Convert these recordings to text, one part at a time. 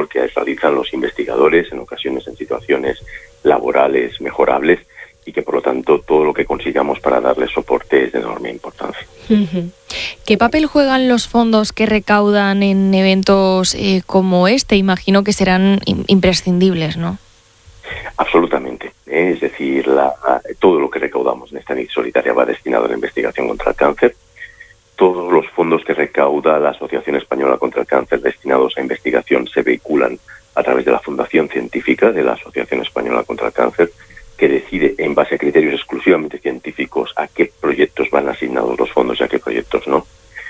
labor que realizan los investigadores, en ocasiones en situaciones laborales mejorables, y que por lo tanto todo lo que consigamos para darles soporte es de enorme importancia. ¿Qué papel juegan los fondos que recaudan en eventos como este? Imagino que serán imprescindibles, ¿no? Absolutamente. Es decir, todo lo que recaudamos en esta nit solidaria va destinado a la investigación contra el cáncer. Todos los fondos que recauda la Asociación Española contra el Cáncer destinados a investigación se vehiculan a través de la Fundación Científica de la Asociación Española contra el Cáncer, que decide en base a criterios exclusivamente científicos a qué proyectos van asignados los fondos y a qué proyectos no.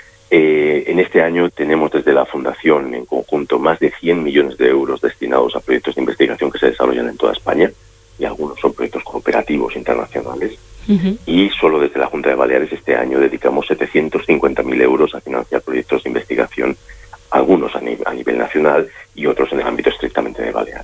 En este año tenemos desde la Fundación en conjunto más de 100 millones de euros destinados a proyectos de investigación que se desarrollan en toda España, y algunos son proyectos cooperativos internacionales. Y solo desde la Junta de Baleares este año dedicamos 750.000 euros a financiar proyectos de investigación, algunos a nivel nacional y otros en el ámbito estrictamente de Baleares.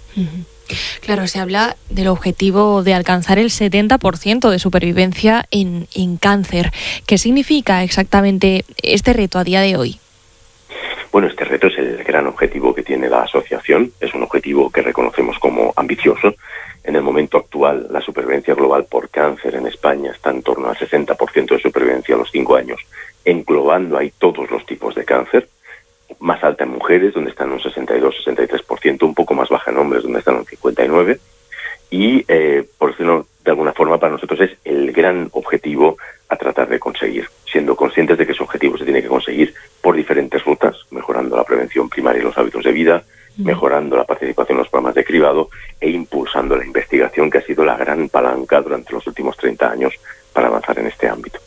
Claro, se habla del objetivo de alcanzar el 70% de supervivencia en cáncer. ¿Qué significa exactamente este reto a día de hoy? Bueno, este reto es el gran objetivo que tiene la asociación. Es un objetivo que reconocemos como ambicioso. En el momento actual, la supervivencia global por cáncer en España está en torno al 60% de supervivencia a los 5 años, englobando ahí todos los tipos de cáncer. Más alta en mujeres, donde están un 62-63%, un poco más baja en hombres, donde están un 59%. Y, por decirlo de alguna forma, para nosotros es el gran objetivo a tratar de conseguir, siendo conscientes de que ese objetivo se tiene que conseguir por diferentes rutas, mejorando la prevención primaria y los hábitos de vida, mejorando la participación en los programas de cribado e impulsando la investigación, que ha sido la gran palanca durante los últimos 30 años para avanzar en este ámbito.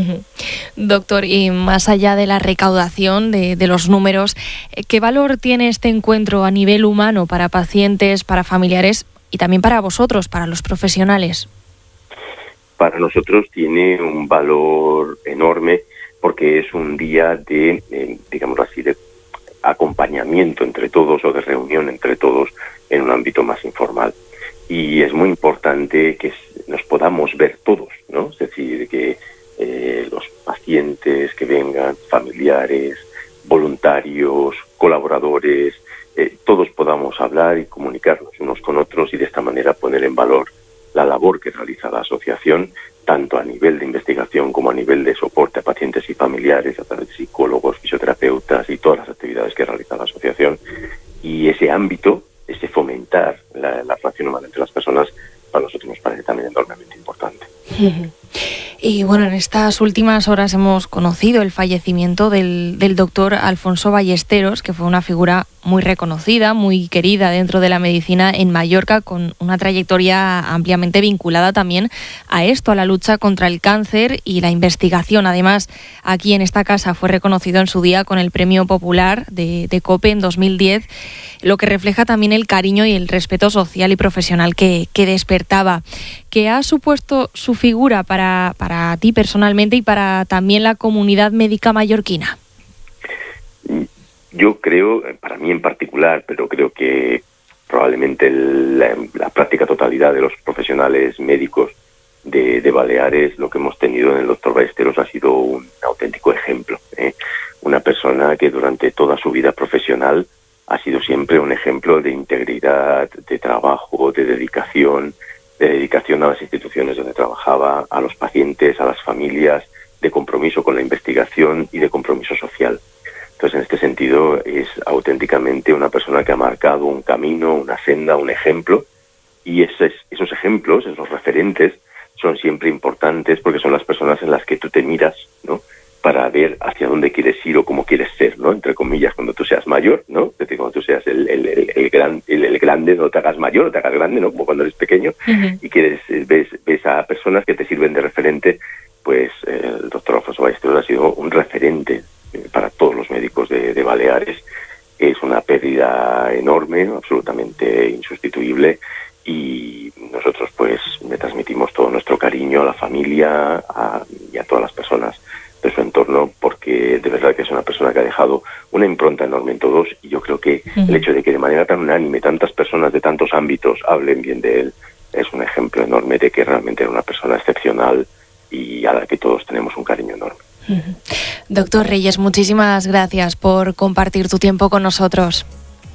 Doctor, y más allá de la recaudación, de los números, ¿qué valor tiene este encuentro a nivel humano para pacientes, para familiares y también para vosotros, para los profesionales? Para nosotros tiene un valor enorme porque es un día de, digámoslo así, de acompañamiento entre todos o de reunión entre todos en un ámbito más informal. Y es muy importante que nos podamos ver todos, ¿no? Es decir, que los pacientes que vengan, familiares, voluntarios, colaboradores, todos podamos hablar y comunicarnos unos con otros y de esta manera poner en valor la labor que realiza la asociación, tanto a nivel de investigación como a nivel de soporte a pacientes y familiares, a través de psicólogos, fisioterapeutas y todas las actividades que realiza la asociación. Y ese ámbito, ese fomentar la relación humana entre las personas, para nosotros nos parece también enormemente importante. Y bueno, en estas últimas horas hemos conocido el fallecimiento del doctor Alfonso Ballesteros, que fue una figura muy reconocida, muy querida dentro de la medicina en Mallorca, con una trayectoria ampliamente vinculada también a esto, a la lucha contra el cáncer y la investigación. Además, aquí en esta casa fue reconocido en su día con el Premio Popular de COPE en 2010, lo que refleja también el cariño y el respeto social y profesional que despertaba. ¿Qué ha supuesto su figura para ti personalmente y para también la comunidad médica mallorquina? Yo creo, para mí en particular, pero creo que probablemente la práctica totalidad de los profesionales médicos de Baleares, lo que hemos tenido en el doctor Ballesteros ha sido un auténtico ejemplo. Una persona que durante toda su vida profesional ha sido siempre un ejemplo de integridad, de trabajo, de dedicación a las instituciones donde trabajaba, a los pacientes, a las familias, de compromiso con la investigación y de compromiso social. Entonces, en este sentido, es auténticamente una persona que ha marcado un camino, una senda, un ejemplo, y esos ejemplos, esos referentes, son siempre importantes porque son las personas en las que tú te miras, ¿no?, para ver hacia dónde quieres ir o cómo quieres ser, ¿no?, entre comillas, cuando tú seas mayor, ¿no? Es decir, cuando tú seas el grande, no te hagas mayor, no te hagas grande, ¿no?, como cuando eres pequeño, y ves a personas que te sirven de referente. Pues el doctor Alfonso Ballesteros ha sido un referente para todos los médicos de Baleares. Es una pérdida enorme, absolutamente insustituible, y nosotros pues le transmitimos todo nuestro cariño a la familia y a todas las personas de su entorno, porque de verdad que es una persona que ha dejado una impronta enorme en todos, y yo creo que el hecho de que de manera tan unánime tantas personas de tantos ámbitos hablen bien de él es un ejemplo enorme de que realmente era una persona excepcional y a la que todos tenemos un cariño enorme. Doctor Reyes, muchísimas gracias por compartir tu tiempo con nosotros.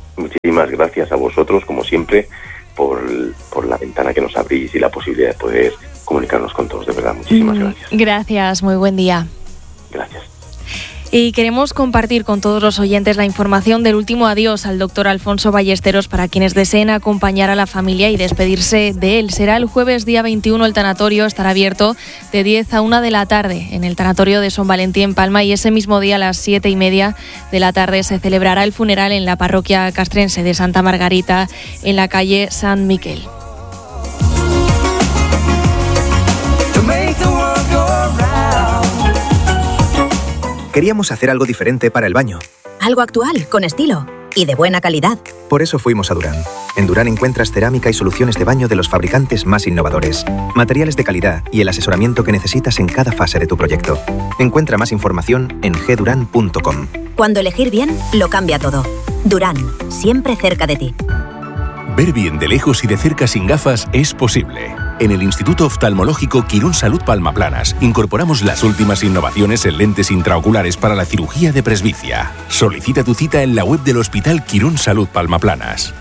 Muchísimas gracias a vosotros, como siempre, por la ventana que nos abrís y la posibilidad de poder comunicarnos con todos. De verdad, muchísimas gracias. Gracias, muy buen día. Gracias. Y queremos compartir con todos los oyentes la información del último adiós al doctor Alfonso Ballesteros para quienes deseen acompañar a la familia y despedirse de él. Será el jueves día 21, el tanatorio estará abierto de 10 a 1 de la tarde en el tanatorio de Son Valentí en Palma, y ese mismo día a las 7:30 de la tarde se celebrará el funeral en la parroquia castrense de Santa Margarita en la calle San Miquel. Queríamos hacer algo diferente para el baño. Algo actual, con estilo y de buena calidad. Por eso fuimos a Durán. En Durán encuentras cerámica y soluciones de baño de los fabricantes más innovadores, materiales de calidad y el asesoramiento que necesitas en cada fase de tu proyecto. Encuentra más información en gduran.com. Cuando elegir bien, lo cambia todo. Durán, siempre cerca de ti. Ver bien de lejos y de cerca sin gafas es posible. En el Instituto Oftalmológico Quirón Salud Palma Planas incorporamos las últimas innovaciones en lentes intraoculares para la cirugía de presbicia. Solicita tu cita en la web del Hospital Quirón Salud Palma Planas.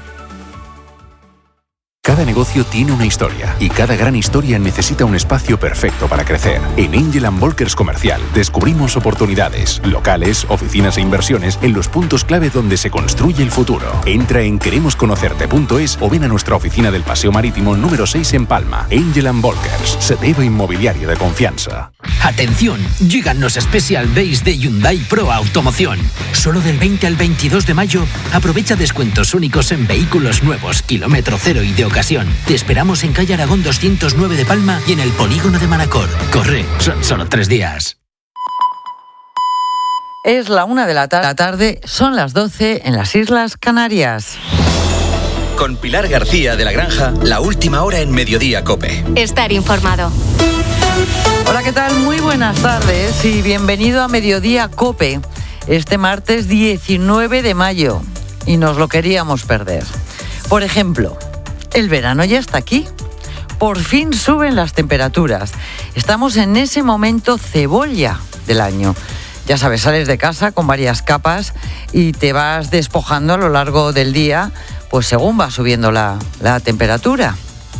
Cada negocio tiene una historia y cada gran historia necesita un espacio perfecto para crecer. En Angel & Volkers Comercial descubrimos oportunidades, locales, oficinas e inversiones en los puntos clave donde se construye el futuro. Entra en queremosconocerte.es o ven a nuestra oficina del Paseo Marítimo número 6 en Palma. Angel & Volkers, Sedeva Inmobiliario de confianza. Atención, llegan los Special Days de Hyundai Pro Automoción. Solo del 20 al 22 de mayo, aprovecha descuentos únicos en vehículos nuevos, kilómetro cero y de ocasión. Te esperamos en calle Aragón 209 de Palma y en el polígono de Manacor. Corre, son solo 3 días. Es la 1 de la tarde, son las 12 en las Islas Canarias. Con Pilar García de la Granja, la última hora en Mediodía COPE. Estar informado. Hola, ¿qué tal? Muy buenas tardes y bienvenido a Mediodía COPE. Este martes 19 de mayo y nos lo queríamos perder. Por ejemplo, el verano ya está aquí. Por fin suben las temperaturas. Estamos en ese momento cebolla del año. Ya sabes, sales de casa con varias capas y te vas despojando a lo largo del día, pues según va subiendo la temperatura.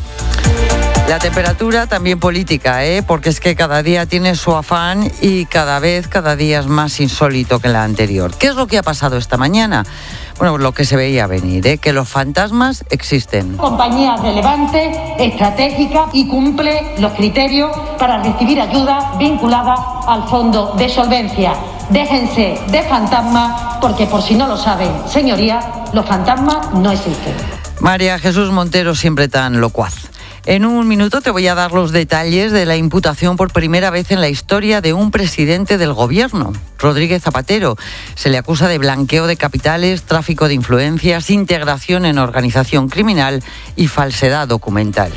La temperatura también política, porque es que cada día tiene su afán y cada día es más insólito que la anterior. ¿Qué es lo que ha pasado esta mañana? Bueno, lo que se veía venir, que los fantasmas existen. Compañía relevante, estratégica y cumple los criterios para recibir ayuda vinculada al fondo de solvencia. Déjense de fantasmas porque, por si no lo saben, señorías, los fantasmas no existen. María Jesús Montero, siempre tan locuaz. En un minuto te voy a dar los detalles de la imputación por primera vez en la historia de un presidente del gobierno, Rodríguez Zapatero. Se le acusa de blanqueo de capitales, tráfico de influencias, integración en organización criminal y falsedad documental.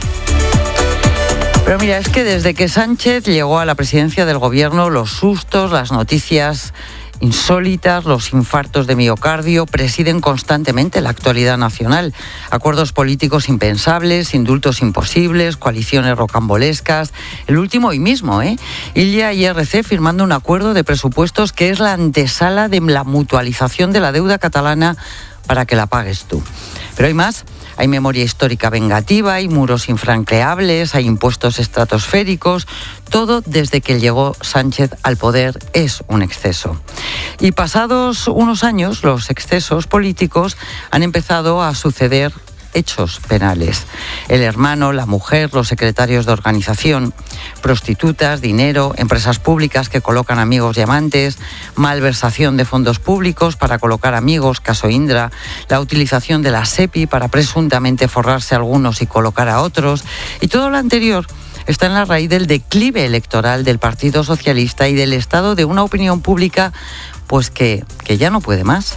Pero mira, es que desde que Sánchez llegó a la presidencia del gobierno, los sustos, las noticias insólitas, los infartos de miocardio presiden constantemente la actualidad nacional. Acuerdos políticos impensables, indultos imposibles, coaliciones rocambolescas. El último hoy mismo, Ilia y RC firmando un acuerdo de presupuestos que es la antesala de la mutualización de la deuda catalana para que la pagues tú. Pero hay más. Hay memoria histórica vengativa, hay muros infranqueables, hay impuestos estratosféricos. Todo desde que llegó Sánchez al poder es un exceso. Y pasados unos años, los excesos políticos han empezado a suceder hechos penales. El hermano, la mujer, los secretarios de organización, prostitutas, dinero, empresas públicas que colocan amigos y amantes, malversación de fondos públicos para colocar amigos, caso Indra, la utilización de la SEPI para presuntamente forrarse a algunos y colocar a otros, y todo lo anterior está en la raíz del declive electoral del Partido Socialista y del estado de una opinión pública pues que ya no puede más.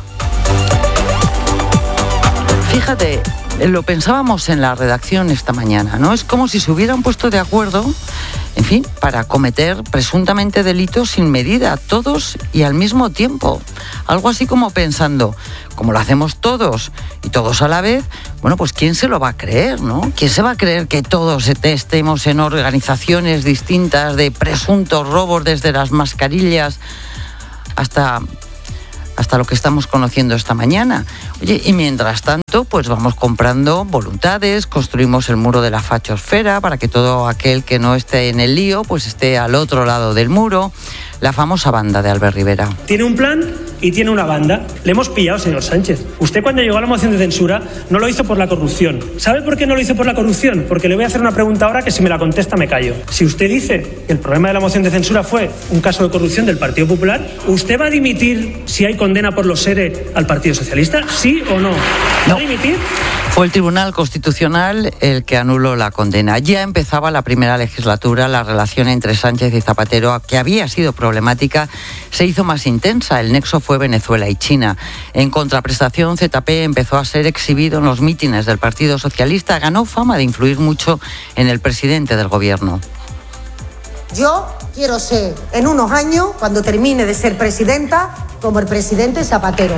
Fíjate, lo pensábamos en la redacción esta mañana, ¿no? Es como si se hubieran puesto de acuerdo, en fin, para cometer presuntamente delitos sin medida, todos y al mismo tiempo. Algo así como pensando, como lo hacemos todos y todos a la vez, bueno, pues ¿quién se lo va a creer, no? ¿Quién se va a creer que todos estemos en organizaciones distintas de presuntos robos desde las mascarillas hasta hasta lo que estamos conociendo esta mañana. Oye, y mientras tanto, pues vamos comprando voluntades, construimos el muro de la fachosfera para que todo aquel que no esté en el lío, pues esté al otro lado del muro. La famosa banda de Albert Rivera. Tiene un plan y tiene una banda. Le hemos pillado, señor Sánchez. Usted cuando llegó a la moción de censura no lo hizo por la corrupción. ¿Sabe por qué no lo hizo por la corrupción? Porque le voy a hacer una pregunta ahora que si me la contesta me callo. Si usted dice que el problema de la moción de censura fue un caso de corrupción del Partido Popular, ¿usted va a dimitir si hay condena por los ERE al Partido Socialista? ¿Sí o no? ¿Va a dimitir? Fue el Tribunal Constitucional el que anuló la condena. Ya empezaba la primera legislatura, la relación entre Sánchez y Zapatero, que había sido problemática, se hizo más intensa. El nexo fue Venezuela y China. En contraprestación, ZP empezó a ser exhibido en los mítines del Partido Socialista. Ganó fama de influir mucho en el presidente del gobierno. Yo quiero ser, en unos años, cuando termine de ser presidenta, como el presidente Zapatero.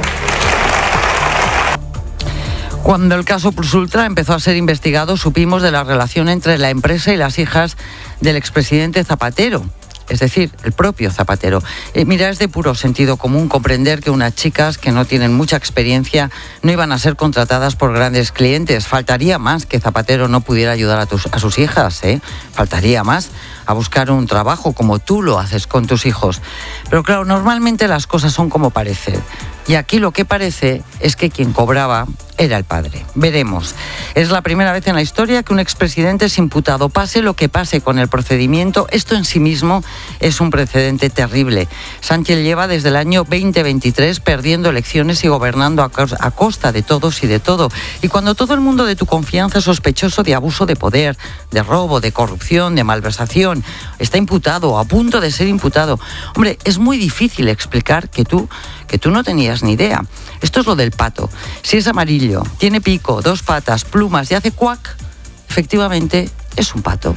Cuando el caso Plus Ultra empezó a ser investigado, supimos de la relación entre la empresa y las hijas del expresidente Zapatero. Es decir, el propio Zapatero. Mira, es de puro sentido común comprender que unas chicas que no tienen mucha experiencia no iban a ser contratadas por grandes clientes. Faltaría más que Zapatero no pudiera ayudar a sus hijas, ¿eh? Faltaría más a buscar un trabajo como tú lo haces con tus hijos. Pero claro, normalmente las cosas son como parecen. Y aquí lo que parece es que quien cobraba era el padre. Veremos. Es la primera vez en la historia que un expresidente es imputado. Pase lo que pase con el procedimiento, esto en sí mismo es un precedente terrible. Sánchez lleva desde el año 2023 perdiendo elecciones y gobernando a costa de todos y de todo. Y cuando todo el mundo de tu confianza es sospechoso de abuso de poder, de robo, de corrupción, de malversación, está imputado, a punto de ser imputado. Hombre, es muy difícil explicar que tú no tenías ni idea. Esto es lo del pato. Si es amarillo, tiene pico, 2 patas, plumas y hace cuac, efectivamente es un pato.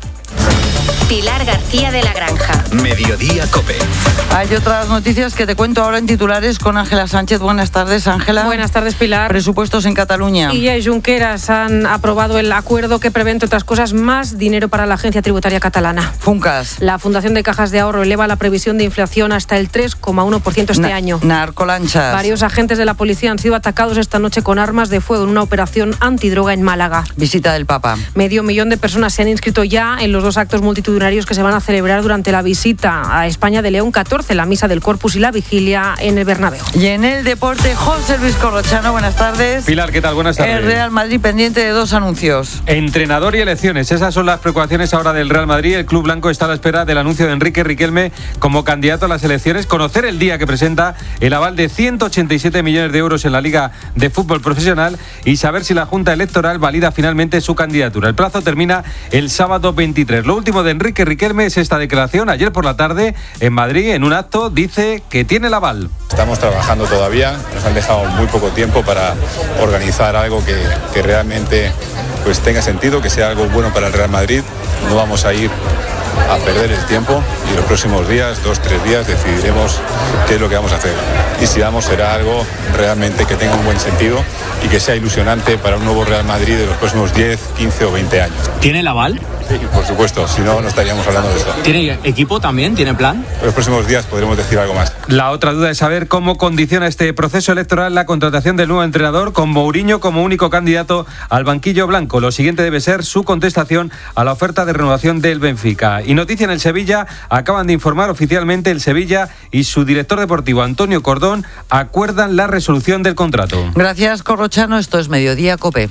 Pilar García de la Granja. Mediodía COPE. Hay otras noticias que te cuento ahora en titulares con Ángela Sánchez. Buenas tardes, Ángela. Buenas tardes, Pilar. Presupuestos en Cataluña. Illa y Junqueras han aprobado el acuerdo que prevé, entre otras cosas, más dinero para la Agencia Tributaria Catalana. Funcas. La Fundación de Cajas de Ahorro eleva la previsión de inflación hasta el 3,1% este año. Narcolanchas. Varios agentes de la policía han sido atacados esta noche con armas de fuego en una operación antidroga en Málaga. Visita del Papa. 500.000 de personas se han inscrito ya en los 2 actos multitudinarios que se van a celebrar durante la visita a España de León XIV, la misa del Corpus y la vigilia en el Bernabéu. Y en el deporte, José Luis Corrochano, buenas tardes. Pilar, ¿qué tal? Buenas tardes. El Real Madrid pendiente de 2 anuncios. Entrenador y elecciones, esas son las preocupaciones ahora del Real Madrid. El club blanco está a la espera del anuncio de Enrique Riquelme como candidato a las elecciones, conocer el día que presenta el aval de 187 millones de euros en la Liga de Fútbol Profesional y saber si la Junta Electoral valida finalmente su candidatura. El plazo termina el sábado 23. Lo último de Enrique Riquelme es esta declaración. Ayer por la tarde en Madrid, en un acto, dice que tiene el aval. Estamos trabajando todavía, nos han dejado muy poco tiempo para organizar algo que realmente pues tenga sentido, que sea algo bueno para el Real Madrid. No vamos a ir a perder el tiempo y en los próximos días, 2-3 días, decidiremos qué es lo que vamos a hacer. Y si vamos, será algo realmente que tenga un buen sentido y que sea ilusionante para un nuevo Real Madrid de los próximos 10, 15 o 20 años. ¿Tiene el aval? Sí, por supuesto, si no, no estaríamos hablando de esto. ¿Tiene equipo también? ¿Tiene plan? En los próximos días podremos decir algo más. La otra duda es saber cómo condiciona este proceso electoral la contratación del nuevo entrenador, con Mourinho como único candidato al banquillo blanco. Lo siguiente debe ser su contestación a la oferta de renovación del Benfica. Y noticia en el Sevilla, acaban de informar oficialmente el Sevilla y su director deportivo Antonio Cordón acuerdan la resolución del contrato. Gracias, Corrochano. Esto es Mediodía COPE.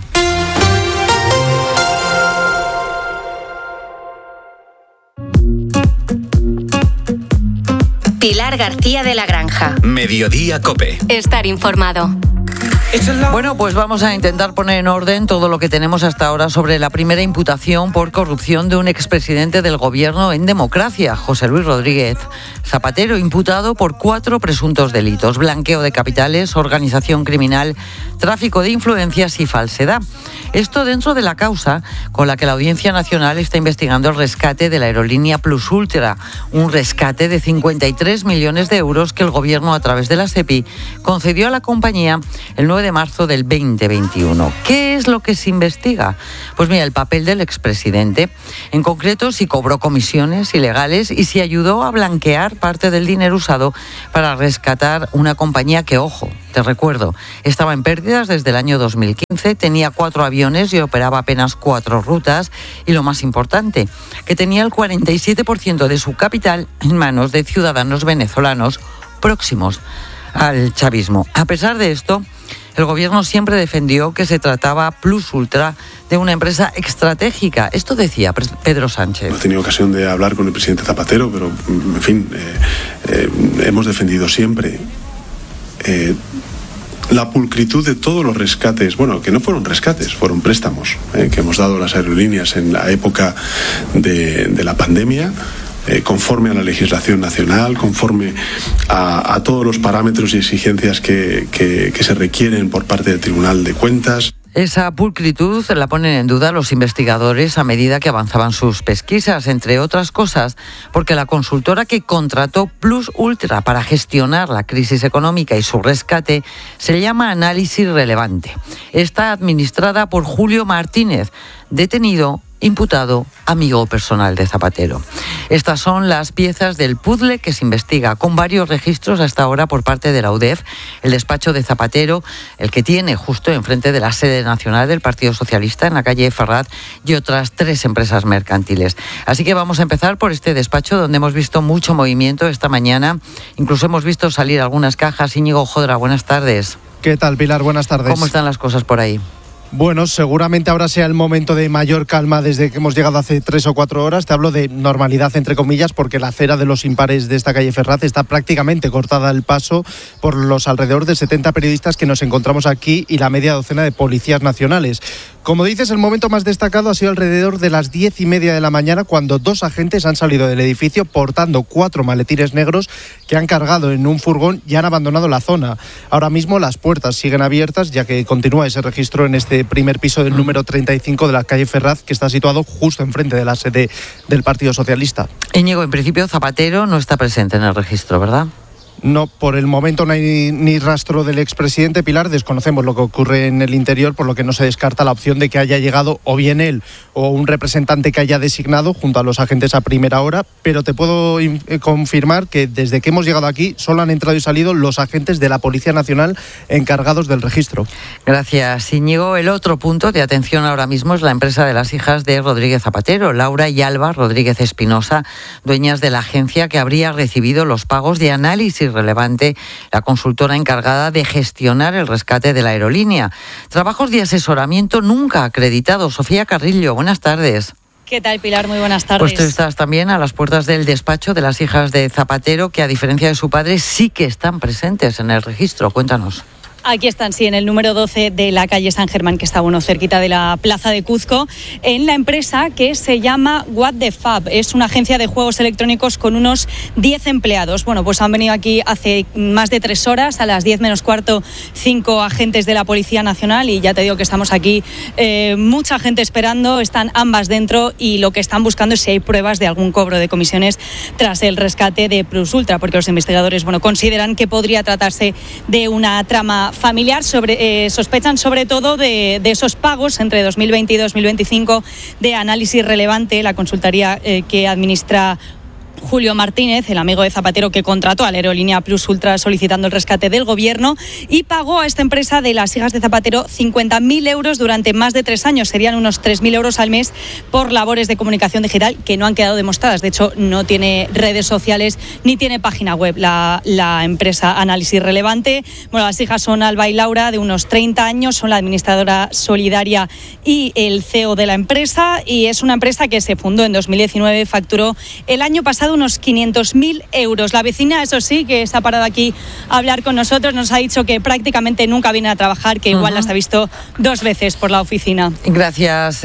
Pilar García de la Granja. Mediodía COPE. Estar informado. Bueno, pues vamos a intentar poner en orden todo lo que tenemos hasta ahora sobre la primera imputación por corrupción de un expresidente del gobierno en democracia, José Luis Rodríguez Zapatero, imputado por 4 presuntos delitos: blanqueo de capitales, organización criminal, tráfico de influencias y falsedad. Esto dentro de la causa con la que la Audiencia Nacional está investigando el rescate de la aerolínea Plus Ultra, un rescate de 53 millones de euros que el Gobierno, a través de la SEPI, concedió a la compañía el 9 de marzo del 2021. ¿Qué es lo que se investiga? Pues mira, el papel del expresidente, en concreto si cobró comisiones ilegales y si ayudó a blanquear parte del dinero usado para rescatar una compañía que, ojo, te recuerdo, estaba en pérdidas desde el año 2015, tenía 4 aviones y operaba apenas 4 rutas y, lo más importante, que tenía el 47% de su capital en manos de ciudadanos venezolanos próximos al chavismo. A pesar de esto, el Gobierno siempre defendió que se trataba Plus Ultra de una empresa estratégica. Esto decía Pedro Sánchez. No he tenido ocasión de hablar con el presidente Zapatero, pero, en fin, hemos defendido siempre la pulcritud de todos los rescates, bueno, que no fueron rescates, fueron préstamos que hemos dado a las aerolíneas en la época de la pandemia, conforme a la legislación nacional, conforme a todos los parámetros y exigencias que se requieren por parte del Tribunal de Cuentas. Esa pulcritud la ponen en duda los investigadores a medida que avanzaban sus pesquisas, entre otras cosas, porque la consultora que contrató Plus Ultra para gestionar la crisis económica y su rescate se llama Análisis Relevante. Está administrada por Julio Martínez, detenido, imputado, amigo personal de Zapatero. Estas son las piezas del puzzle que se investiga, con varios registros hasta ahora por parte de la UDEF, el despacho de Zapatero, el que tiene justo enfrente de la sede nacional del Partido Socialista en la calle Ferraz, y otras 3 empresas mercantiles. Así que vamos a empezar por este despacho donde hemos visto mucho movimiento esta mañana. Incluso hemos visto salir algunas cajas. Íñigo Jodra, buenas tardes. ¿Qué tal, Pilar? Buenas tardes. ¿Cómo están las cosas por ahí? Bueno, seguramente ahora sea el momento de mayor calma desde que hemos llegado hace 3 o 4 horas. Te hablo de normalidad, entre comillas, porque la acera de los impares de esta calle Ferraz está prácticamente cortada al paso por los alrededor de 70 periodistas que nos encontramos aquí y la media docena de policías nacionales. Como dices, el momento más destacado ha sido alrededor de las 10:30 de la mañana, cuando 2 agentes han salido del edificio portando 4 maletines negros que han cargado en un furgón y han abandonado la zona. Ahora mismo las puertas siguen abiertas, ya que continúa ese registro en este primer piso del número 35 de la calle Ferraz, que está situado justo enfrente de la sede del Partido Socialista. Íñigo, en principio Zapatero no está presente en el registro, ¿verdad? No, por el momento no hay ni rastro del expresidente. Pilar, desconocemos lo que ocurre en el interior, por lo que no se descarta la opción de que haya llegado o bien él o un representante que haya designado junto a los agentes a primera hora, pero te puedo confirmar que desde que hemos llegado aquí solo han entrado y salido los agentes de la Policía Nacional encargados del registro. Gracias, Íñigo. El otro punto de atención ahora mismo es la empresa de las hijas de Rodríguez Zapatero, Laura y Alba Rodríguez Espinosa, dueñas de la agencia que habría recibido los pagos de Análisis Relevante, la consultora encargada de gestionar el rescate de la aerolínea. Trabajos de asesoramiento nunca acreditados. Sofía Carrillo, buenas tardes. ¿Qué tal, Pilar? Muy buenas tardes. Pues tú estás también a las puertas del despacho de las hijas de Zapatero, que a diferencia de su padre sí que están presentes en el registro. Cuéntanos. Aquí están, sí, en el número 12 de la calle San Germán, que está, cerquita de la Plaza de Cuzco, en la empresa que se llama What the Fab. Es una agencia de juegos electrónicos con unos 10 empleados. Bueno, pues han venido aquí hace más de 3 horas, a las 10 menos cuarto, 5 agentes de la Policía Nacional, y ya te digo que estamos aquí, mucha gente esperando, están ambas dentro, y lo que están buscando es si hay pruebas de algún cobro de comisiones tras el rescate de Plus Ultra, porque los investigadores, consideran que podría tratarse de una trama familiar. Sospechan sobre todo de esos pagos entre 2020 y 2025 de Análisis Relevante, la consultoría que administra Julio Martínez, el amigo de Zapatero, que contrató a la aerolínea Plus Ultra solicitando el rescate del Gobierno, y pagó a esta empresa de las hijas de Zapatero 50.000 euros durante más de 3 años. Serían unos 3.000 euros al mes por labores de comunicación digital que no han quedado demostradas. De hecho, no tiene redes sociales ni tiene página web la empresa Análisis Relevante. Las hijas son Alba y Laura, de unos 30 años, son la administradora solidaria y el CEO de la empresa, y es una empresa que se fundó en 2019, facturó el año pasado unos 500.000 euros. La vecina, eso sí, que se ha parado aquí a hablar con nosotros, nos ha dicho que prácticamente nunca viene a trabajar, que igual las ha visto 2 veces por la oficina. Gracias,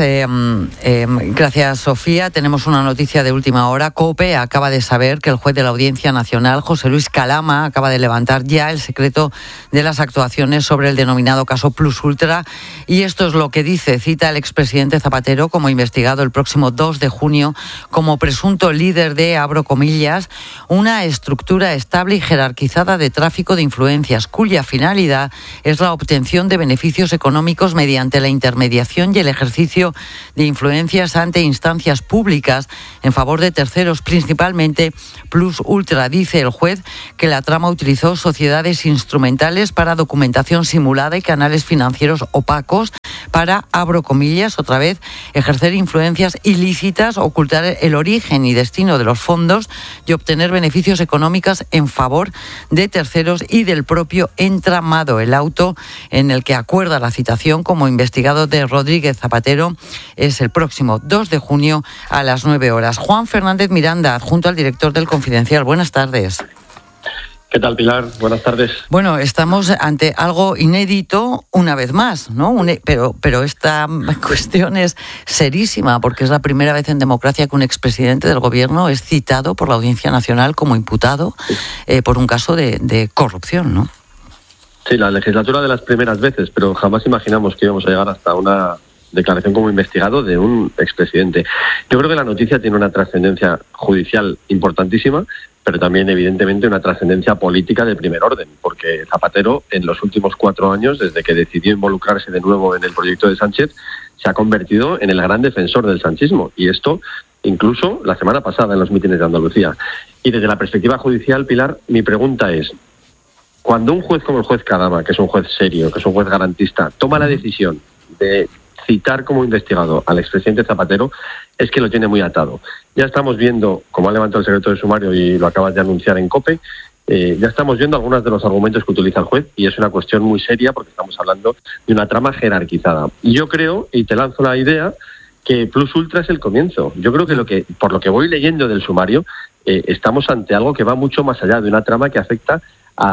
gracias Sofía. Tenemos una noticia de última hora. COPE acaba de saber que el juez de la Audiencia Nacional, José Luis Calama, acaba de levantar ya el secreto de las actuaciones sobre el denominado caso Plus Ultra. Y esto es lo que dice, cita el expresidente Zapatero como investigado el próximo 2 de junio como presunto líder de, abro comillas, una estructura estable y jerarquizada de tráfico de influencias, cuya finalidad es la obtención de beneficios económicos mediante la intermediación y el ejercicio de influencias ante instancias públicas en favor de terceros, principalmente Plus Ultra. Dice el juez que la trama utilizó sociedades instrumentales para documentación simulada y canales financieros opacos para, abro comillas, otra vez, ejercer influencias ilícitas, ocultar el origen y destino de los fondos y obtener beneficios económicos en favor de terceros y del propio entramado. El auto en el que acuerda la citación como investigado de Rodríguez Zapatero es el próximo 2 de junio a las 9 horas. Juan Fernández Miranda, adjunto al director del Confidencial. Buenas tardes. ¿Qué tal, Pilar? Buenas tardes. Bueno, estamos ante algo inédito una vez más, ¿no? Pero esta cuestión es serísima porque es la primera vez en democracia que un expresidente del gobierno es citado por la Audiencia Nacional como imputado por un caso de corrupción, ¿no? Sí, la legislatura de las primeras veces, pero jamás imaginamos que íbamos a llegar hasta una declaración como investigado de un expresidente. Yo creo que la noticia tiene una trascendencia judicial importantísima, pero también evidentemente una trascendencia política de primer orden, porque Zapatero en los últimos 4 años, desde que decidió involucrarse de nuevo en el proyecto de Sánchez, se ha convertido en el gran defensor del sanchismo, y esto incluso la semana pasada en los mítines de Andalucía. Y desde la perspectiva judicial, Pilar, mi pregunta es, cuando un juez como el juez Calama, que es un juez serio, que es un juez garantista, toma la decisión de citar como investigado al expresidente Zapatero, es que lo tiene muy atado. Ya estamos viendo, como ha levantado el secreto de sumario y lo acabas de anunciar en COPE, ya estamos viendo algunos de los argumentos que utiliza el juez y es una cuestión muy seria porque estamos hablando de una trama jerarquizada. Y yo creo, y te lanzo la idea, que Plus Ultra es el comienzo. Yo creo que por lo que voy leyendo del sumario, estamos ante algo que va mucho más allá de una trama que afecta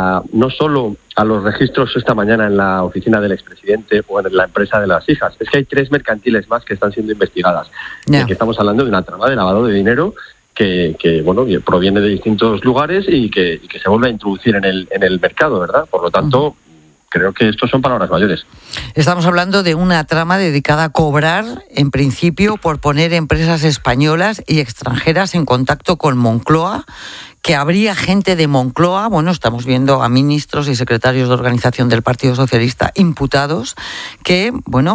no solo a los registros esta mañana en la oficina del expresidente o en la empresa de las hijas, es que hay 3 mercantiles más que están siendo investigadas. Que estamos hablando de una trama de lavado de dinero que proviene de distintos lugares y que se vuelve a introducir en el mercado, ¿verdad? Por lo tanto, creo que estos son palabras mayores. Estamos hablando de una trama dedicada a cobrar, en principio, por poner empresas españolas y extranjeras en contacto con Moncloa, que habría gente de Moncloa, estamos viendo a ministros y secretarios de organización del Partido Socialista imputados, que,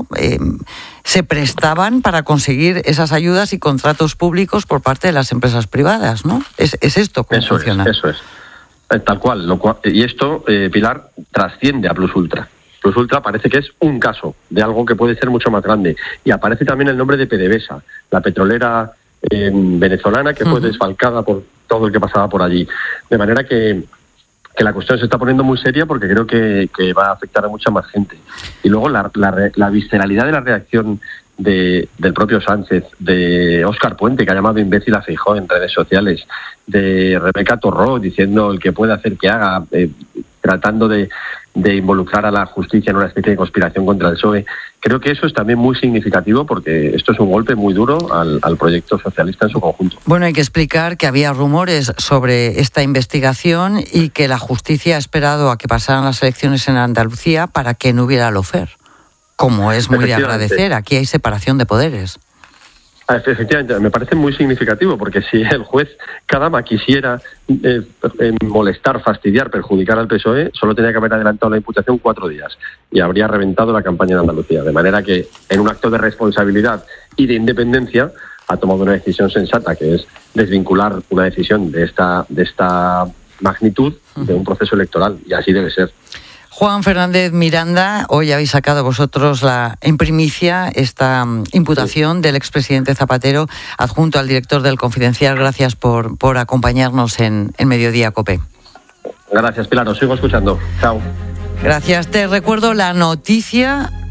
se prestaban para conseguir esas ayudas y contratos públicos por parte de las empresas privadas, ¿no? ¿Es esto cómo funciona? Eso es. Tal cual. Y esto, Pilar, trasciende a Plus Ultra. Plus Ultra parece que es un caso de algo que puede ser mucho más grande. Y aparece también el nombre de PDVSA, la petrolera venezolana que fue desfalcada por todo el que pasaba por allí. De manera que la cuestión se está poniendo muy seria porque creo que va a afectar a mucha más gente. Y luego la visceralidad de la reacción del propio Sánchez, de Óscar Puente, que ha llamado imbécil a Feijóo en redes sociales, de Rebeca Torró diciendo el que puede hacer que haga, tratando de involucrar a la justicia en una especie de conspiración contra el PSOE. Creo que eso es también muy significativo porque esto es un golpe muy duro al proyecto socialista en su conjunto. Bueno, hay que explicar que había rumores sobre esta investigación y que la justicia ha esperado a que pasaran las elecciones en Andalucía para que no hubiera lawfare. Como es muy de agradecer, aquí hay separación de poderes. Efectivamente, me parece muy significativo porque si el juez Calama quisiera molestar, fastidiar, perjudicar al PSOE, solo tenía que haber adelantado la imputación 4 días y habría reventado la campaña en Andalucía. De manera que, en un acto de responsabilidad y de independencia, ha tomado una decisión sensata, que es desvincular una decisión de esta magnitud de un proceso electoral, y así debe ser. Juan Fernández Miranda, hoy habéis sacado vosotros en primicia esta imputación del expresidente Zapatero, adjunto al director del Confidencial. Gracias por acompañarnos en Mediodía COPE. Gracias, Pilar. Os sigo escuchando. Chao. Gracias. Te recuerdo la noticia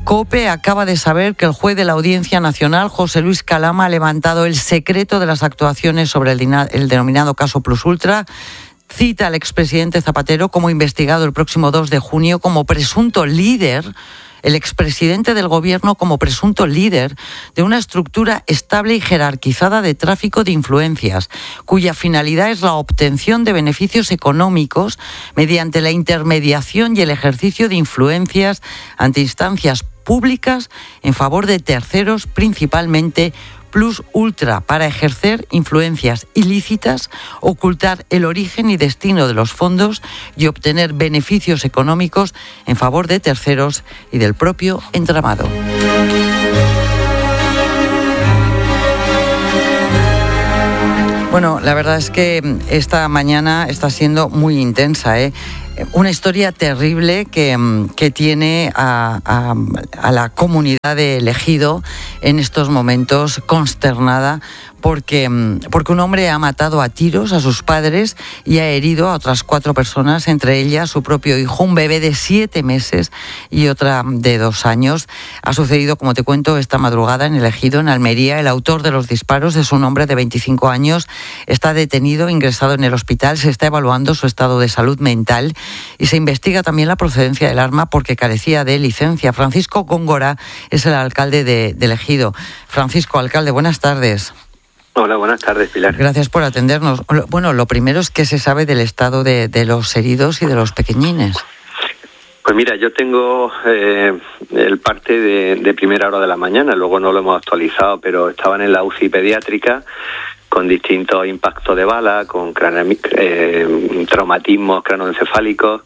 COPE acaba de saber que el juez de la Audiencia Nacional, José Luis Calama, ha levantado el secreto de las actuaciones sobre el denominado caso Plus Ultra. Cita al expresidente Zapatero como investigado el próximo 2 de junio como presunto líder, el expresidente del gobierno como presunto líder de una estructura estable y jerarquizada de tráfico de influencias, cuya finalidad es la obtención de beneficios económicos mediante la intermediación y el ejercicio de influencias ante instancias públicas en favor de terceros, principalmente Plus Ultra, para ejercer influencias ilícitas, ocultar el origen y destino de los fondos y obtener beneficios económicos en favor de terceros y del propio entramado. Bueno, la verdad es que esta mañana está siendo muy intensa, Una historia terrible que tiene a la comunidad de Ejido en estos momentos consternada porque un hombre ha matado a tiros a sus padres y ha herido a otras 4 personas, entre ellas su propio hijo, un bebé de 7 meses y otra de 2 años. Ha sucedido, como te cuento, esta madrugada en Ejido, en Almería. El autor de los disparos es un hombre de 25 años. Está detenido, ingresado en el hospital. Se está evaluando su estado de salud mental y se investiga también la procedencia del arma porque carecía de licencia. Francisco Góngora es el alcalde de Ejido. Francisco, alcalde, buenas tardes. Hola, buenas tardes, Pilar. Gracias por atendernos. Bueno, lo primero es que se sabe del estado de los heridos y de los pequeñines. Pues mira, yo tengo el parte de primera hora de la mañana, luego no lo hemos actualizado, pero estaban en la UCI pediátrica con distintos impactos de bala, con traumatismos cranoencefálicos,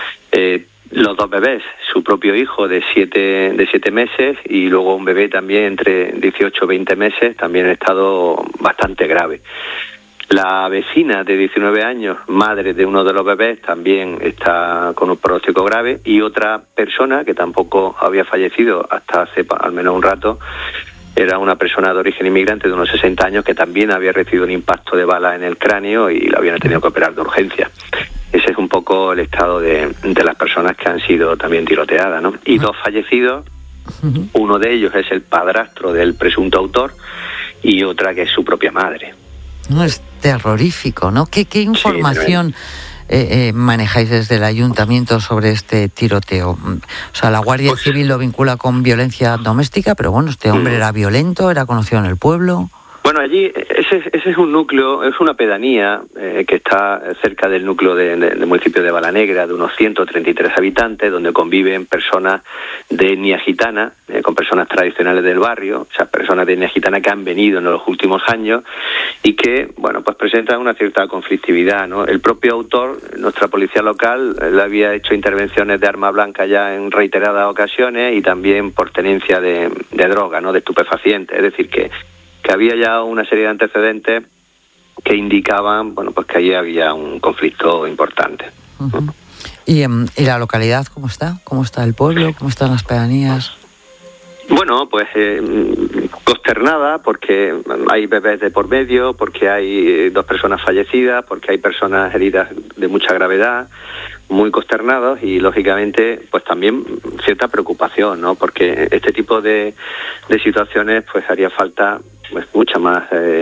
los 2 bebés, su propio hijo de 7 meses y luego un bebé también entre 18 y 20 meses, también en estado bastante grave. La vecina de 19 años, madre de uno de los bebés, también está con un pronóstico grave, y otra persona que tampoco había fallecido hasta hace al menos un rato, era una persona de origen inmigrante de unos 60 años que también había recibido un impacto de bala en el cráneo y la habían tenido que operar de urgencia. Ese es un poco el estado de las personas que han sido también tiroteadas, ¿no? Y 2 fallecidos, uno de ellos es el padrastro del presunto autor y otra que es su propia madre. No, es terrorífico, ¿no? ¿Qué información manejáis desde el ayuntamiento sobre este tiroteo? O sea, la Guardia Civil lo vincula con violencia doméstica, pero bueno, este hombre era violento, era conocido en el pueblo. Bueno, allí ese es un núcleo, es una pedanía que está cerca del núcleo del municipio de Balanegra, de unos 133 habitantes, donde conviven personas de etnia gitana, con personas tradicionales del barrio, o sea, personas de etnia gitana que han venido en los últimos años y que, bueno, pues presentan una cierta conflictividad, ¿no? El propio autor, nuestra policía local, le había hecho intervenciones de arma blanca ya en reiteradas ocasiones y también por tenencia de droga, ¿no? De estupefacientes, es decir, que había ya una serie de antecedentes que indicaban, bueno, pues que allí había un conflicto importante. Uh-huh. ¿Y la localidad cómo está? ¿Cómo está el pueblo? ¿Cómo están las pedanías? Bueno, pues consternada porque hay bebés de por medio, porque hay 2 personas fallecidas, porque hay personas heridas de mucha gravedad, muy consternados y lógicamente pues también cierta preocupación, ¿no? Porque este tipo de situaciones pues haría falta pues mucha más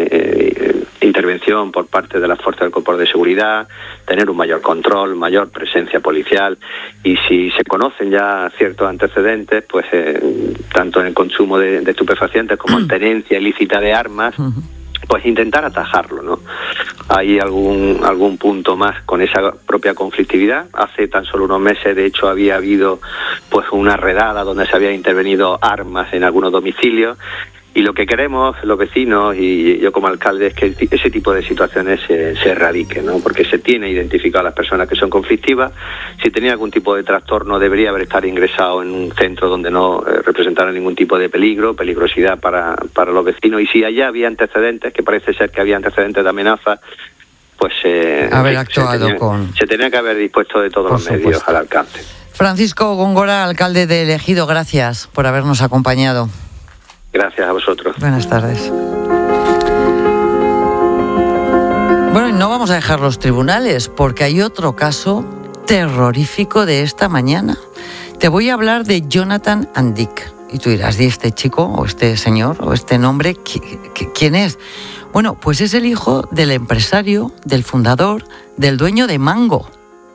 intervención por parte de las fuerzas del cuerpo de seguridad, tener un mayor control, mayor presencia policial, y si se conocen ya ciertos antecedentes, pues tanto en el consumo de estupefacientes como en tenencia ilícita de armas, pues intentar atajarlo, ¿no? Hay algún punto más con esa propia conflictividad. Hace tan solo unos meses, de hecho, había habido pues una redada donde se había intervenido armas en algunos domicilios. Y lo que queremos los vecinos y yo como alcalde es que ese tipo de situaciones se erradiquen, ¿no? Porque se tiene identificado a las personas que son conflictivas. Si tenía algún tipo de trastorno debería haber estado ingresado en un centro donde no representara ningún tipo de peligrosidad para los vecinos. Y si allá había antecedentes, que parece ser que había antecedentes de amenaza, pues se tenía que haber dispuesto de todos los medios al alcance. Francisco Góngora, alcalde de Ejido, gracias por habernos acompañado. Gracias a vosotros. Buenas tardes. Bueno, y no vamos a dejar los tribunales porque hay otro caso terrorífico de esta mañana. Te voy a hablar de Jonathan and Dick. Y tú dirás, ¿y este chico o este señor o este nombre quién es? Bueno, pues es el hijo del empresario, del fundador, del dueño de Mango,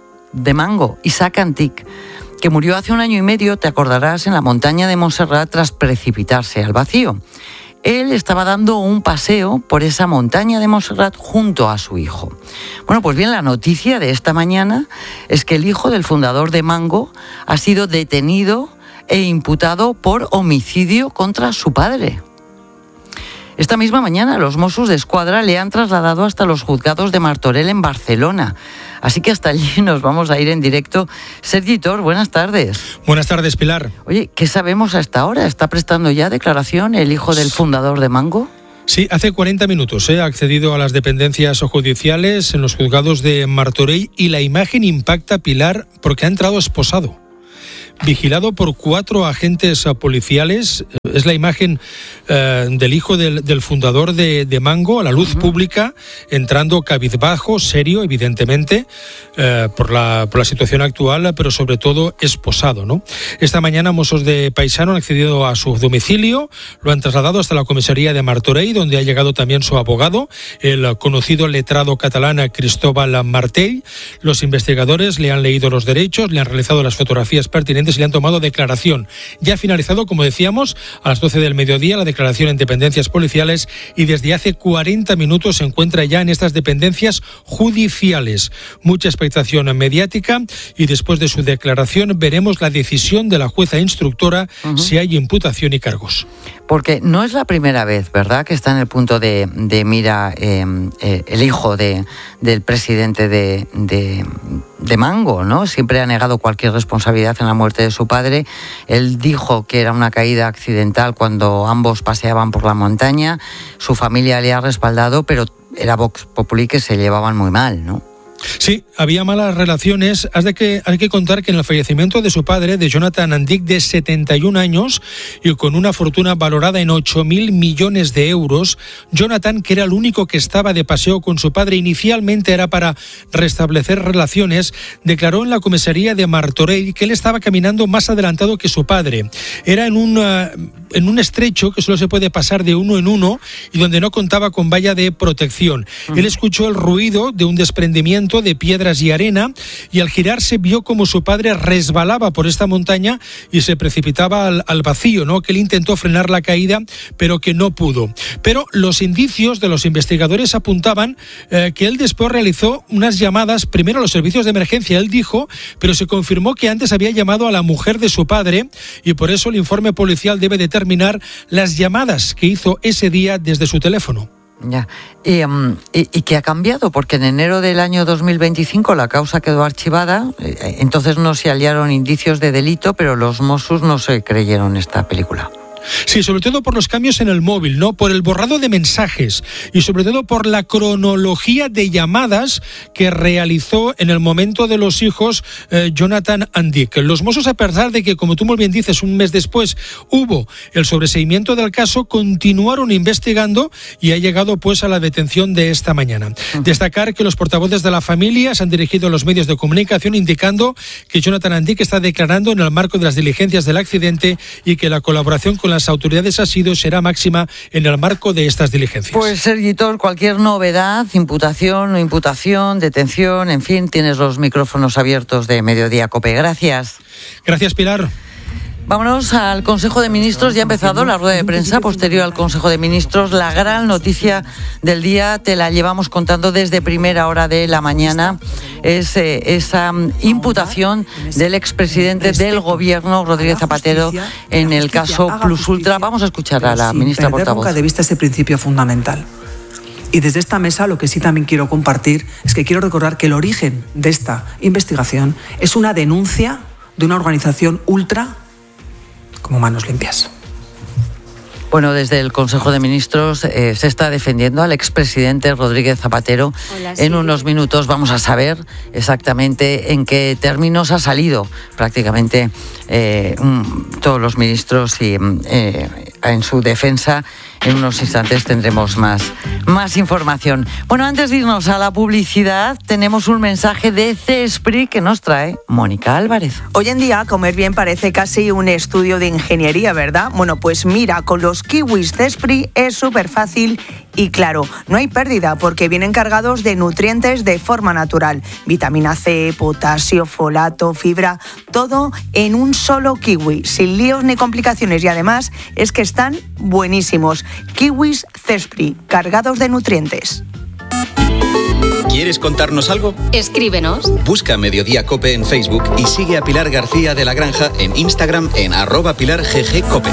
Isaac and Dick, que murió hace 1 año y medio, te acordarás, en la montaña de Montserrat tras precipitarse al vacío. Él estaba dando un paseo por esa montaña de Montserrat junto a su hijo. Bueno, pues bien, la noticia de esta mañana es que el hijo del fundador de Mango ha sido detenido e imputado por homicidio contra su padre. Esta misma mañana los Mossos d'Esquadra le han trasladado hasta los juzgados de Martorell en Barcelona. Así que hasta allí nos vamos a ir en directo. Sergi Tor, buenas tardes. Buenas tardes, Pilar. Oye, ¿qué sabemos hasta ahora? ¿Está prestando ya declaración el hijo del fundador de Mango? Sí, hace 40 minutos ha accedido a las dependencias judiciales en los juzgados de Martorell y la imagen impacta, Pilar, porque ha entrado esposado. Vigilado por 4 agentes policiales. Es la imagen del hijo del fundador de Mango a la luz pública, entrando cabizbajo, serio, evidentemente, por la situación actual, pero sobre todo esposado, ¿no? Esta mañana Mossos de Paisano han accedido a su domicilio, lo han trasladado hasta la comisaría de Martorell, donde ha llegado también su abogado, el conocido letrado catalán Cristóbal Martell. Los investigadores le han leído los derechos, le han realizado las fotografías pertinentes y le han tomado declaración. Ya ha finalizado, como decíamos, a las 12 del mediodía la declaración en dependencias policiales y desde hace 40 minutos se encuentra ya en estas dependencias judiciales. Mucha expectación mediática y después de su declaración veremos la decisión de la jueza instructora si hay imputación y cargos. Porque no es la primera vez, ¿verdad?, que está en el punto de mira el hijo del presidente de Mango, ¿no? Siempre ha negado cualquier responsabilidad en la muerte de su padre. Él dijo que era una caída accidental cuando ambos paseaban por la montaña. Su familia le ha respaldado, pero era Vox Populi que se llevaban muy mal, ¿no? Sí, había malas relaciones. Hay que contar que en el fallecimiento de su padre, de Jonathan and Dick, de 71 años y con una fortuna valorada en 8.000 millones de euros, Jonathan, que era el único que estaba de paseo con su padre, inicialmente era para restablecer relaciones, declaró en la comisaría de Martorell que él estaba caminando más adelantado que su padre. Era en un estrecho que solo se puede pasar de uno en uno y donde no contaba con valla de protección. Él escuchó el ruido de un desprendimiento de piedras y arena y al girarse vio como su padre resbalaba por esta montaña y se precipitaba al vacío, ¿no? Que él intentó frenar la caída pero que no pudo. Pero los indicios de los investigadores apuntaban que él después realizó unas llamadas primero a los servicios de emergencia, él dijo, pero se confirmó que antes había llamado a la mujer de su padre y por eso el informe policial debe determinar las llamadas que hizo ese día desde su teléfono. Ya. ¿Y qué ha cambiado? Porque en enero del año 2025 la causa quedó archivada, entonces no se hallaron indicios de delito, pero los Mossos no se creyeron esta película. Sí, sobre todo por los cambios en el móvil, ¿no? Por el borrado de mensajes y sobre todo por la cronología de llamadas que realizó en el momento de los hijos Jonathan and Dick. Los Mossos, a pesar de que, como tú muy bien dices, un mes después hubo el sobreseimiento del caso, continuaron investigando y ha llegado pues a la detención de esta mañana. Destacar que los portavoces de la familia se han dirigido a los medios de comunicación indicando que Jonathan and Dick está declarando en el marco de las diligencias del accidente y que la colaboración con las autoridades será máxima en el marco de estas diligencias. Pues, Sergi Tor, cualquier novedad, imputación, no imputación, detención, en fin, tienes los micrófonos abiertos de Mediodía COPE. Gracias. Gracias, Pilar. Vámonos al Consejo de Ministros. Ya ha empezado la rueda de prensa posterior al Consejo de Ministros. La gran noticia del día te la llevamos contando desde primera hora de la mañana. Es esa imputación del expresidente del Gobierno, Rodríguez Zapatero, en el caso Plus Ultra. Vamos a escuchar a la ministra portavoz. Nunca de vista ese principio fundamental. Y desde esta mesa lo que sí también quiero compartir es que quiero recordar que el origen de esta investigación es una denuncia de una organización ultra como Manos Limpias. Bueno, desde el Consejo de Ministros se está defendiendo al expresidente Rodríguez Zapatero. En unos minutos vamos a saber exactamente en qué términos ha salido prácticamente todos los ministros y en su defensa En unos instantes tendremos más información. Bueno, antes de irnos a la publicidad, tenemos un mensaje de CESPRI que nos trae Mónica Álvarez. Hoy en día, comer bien parece casi un estudio de ingeniería, ¿verdad? Bueno, pues mira, con los kiwis CESPRI es súper fácil y claro, no hay pérdida porque vienen cargados de nutrientes de forma natural. Vitamina C, potasio, folato, fibra, todo en un solo kiwi, sin líos ni complicaciones y además es que están buenísimos. Kiwis CESPRI, cargados de nutrientes. ¿Quieres contarnos algo? Escríbenos. Busca Mediodía Cope en Facebook y sigue a Pilar García de la Granja en Instagram en @PilarGGCope.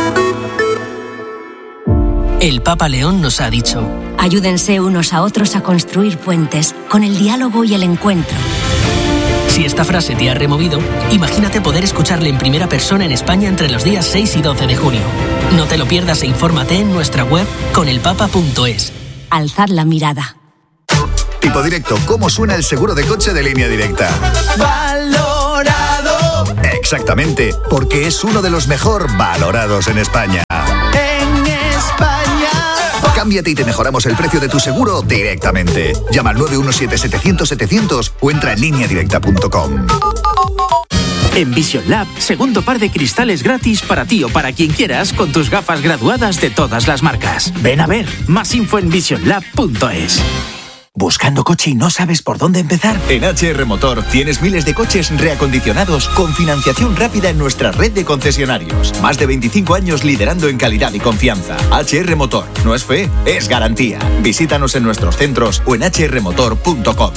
El Papa León nos ha dicho: ayúdense unos a otros a construir puentes con el diálogo y el encuentro. Si esta frase te ha removido, imagínate poder escucharle en primera persona en España entre los días 6 y 12 de junio. No te lo pierdas e infórmate en nuestra web conelpapa.es. Alzad la mirada. Tipo directo, ¿cómo suena el seguro de coche de Línea Directa? ¡Valorado! Exactamente, porque es uno de los mejor valorados en España. En España. Cámbiate y te mejoramos el precio de tu seguro directamente. Llama al 917-700-700 o entra en lineadirecta.com. En Vision Lab, segundo par de cristales gratis para ti o para quien quieras con tus gafas graduadas de todas las marcas. Ven a ver, más info en visionlab.es. ¿Buscando coche y no sabes por dónde empezar? En HR Motor tienes miles de coches reacondicionados con financiación rápida en nuestra red de concesionarios. Más de 25 años liderando en calidad y confianza. HR Motor. No es fe, es garantía. Visítanos en nuestros centros o en hrmotor.com.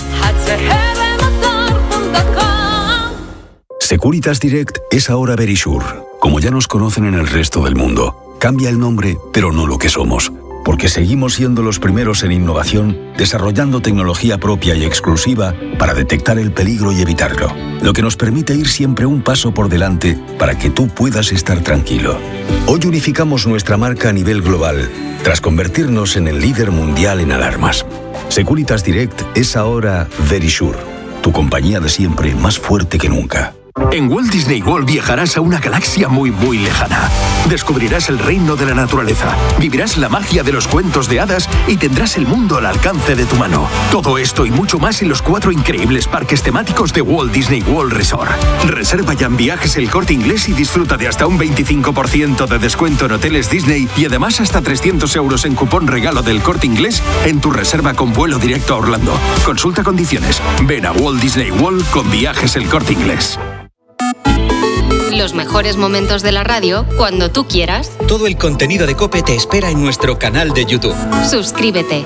Securitas Direct es ahora Verisure. Como ya nos conocen en el resto del mundo, cambia el nombre, pero no lo que somos. Porque seguimos siendo los primeros en innovación, desarrollando tecnología propia y exclusiva para detectar el peligro y evitarlo. Lo que nos permite ir siempre un paso por delante para que tú puedas estar tranquilo. Hoy unificamos nuestra marca a nivel global, tras convertirnos en el líder mundial en alarmas. Securitas Direct es ahora Verisure, tu compañía de siempre más fuerte que nunca. En Walt Disney World viajarás a una galaxia muy, muy lejana. Descubrirás el reino de la naturaleza, vivirás la magia de los cuentos de hadas y tendrás el mundo al alcance de tu mano. Todo esto y mucho más en los 4 increíbles parques temáticos de Walt Disney World Resort. Reserva ya en Viajes El Corte Inglés y disfruta de hasta un 25% de descuento en hoteles Disney y además hasta 300 euros en cupón regalo del Corte Inglés en tu reserva con vuelo directo a Orlando. Consulta condiciones. Ven a Walt Disney World con Viajes El Corte Inglés. Los mejores momentos de la radio cuando tú quieras. Todo el contenido de COPE te espera en nuestro canal de YouTube. Suscríbete.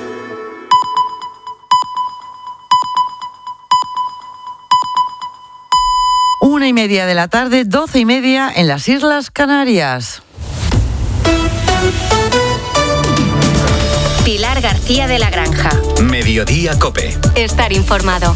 Una y media de la tarde, 12:30 en las Islas Canarias. Pilar García de la Granja. Mediodía COPE. Estar informado.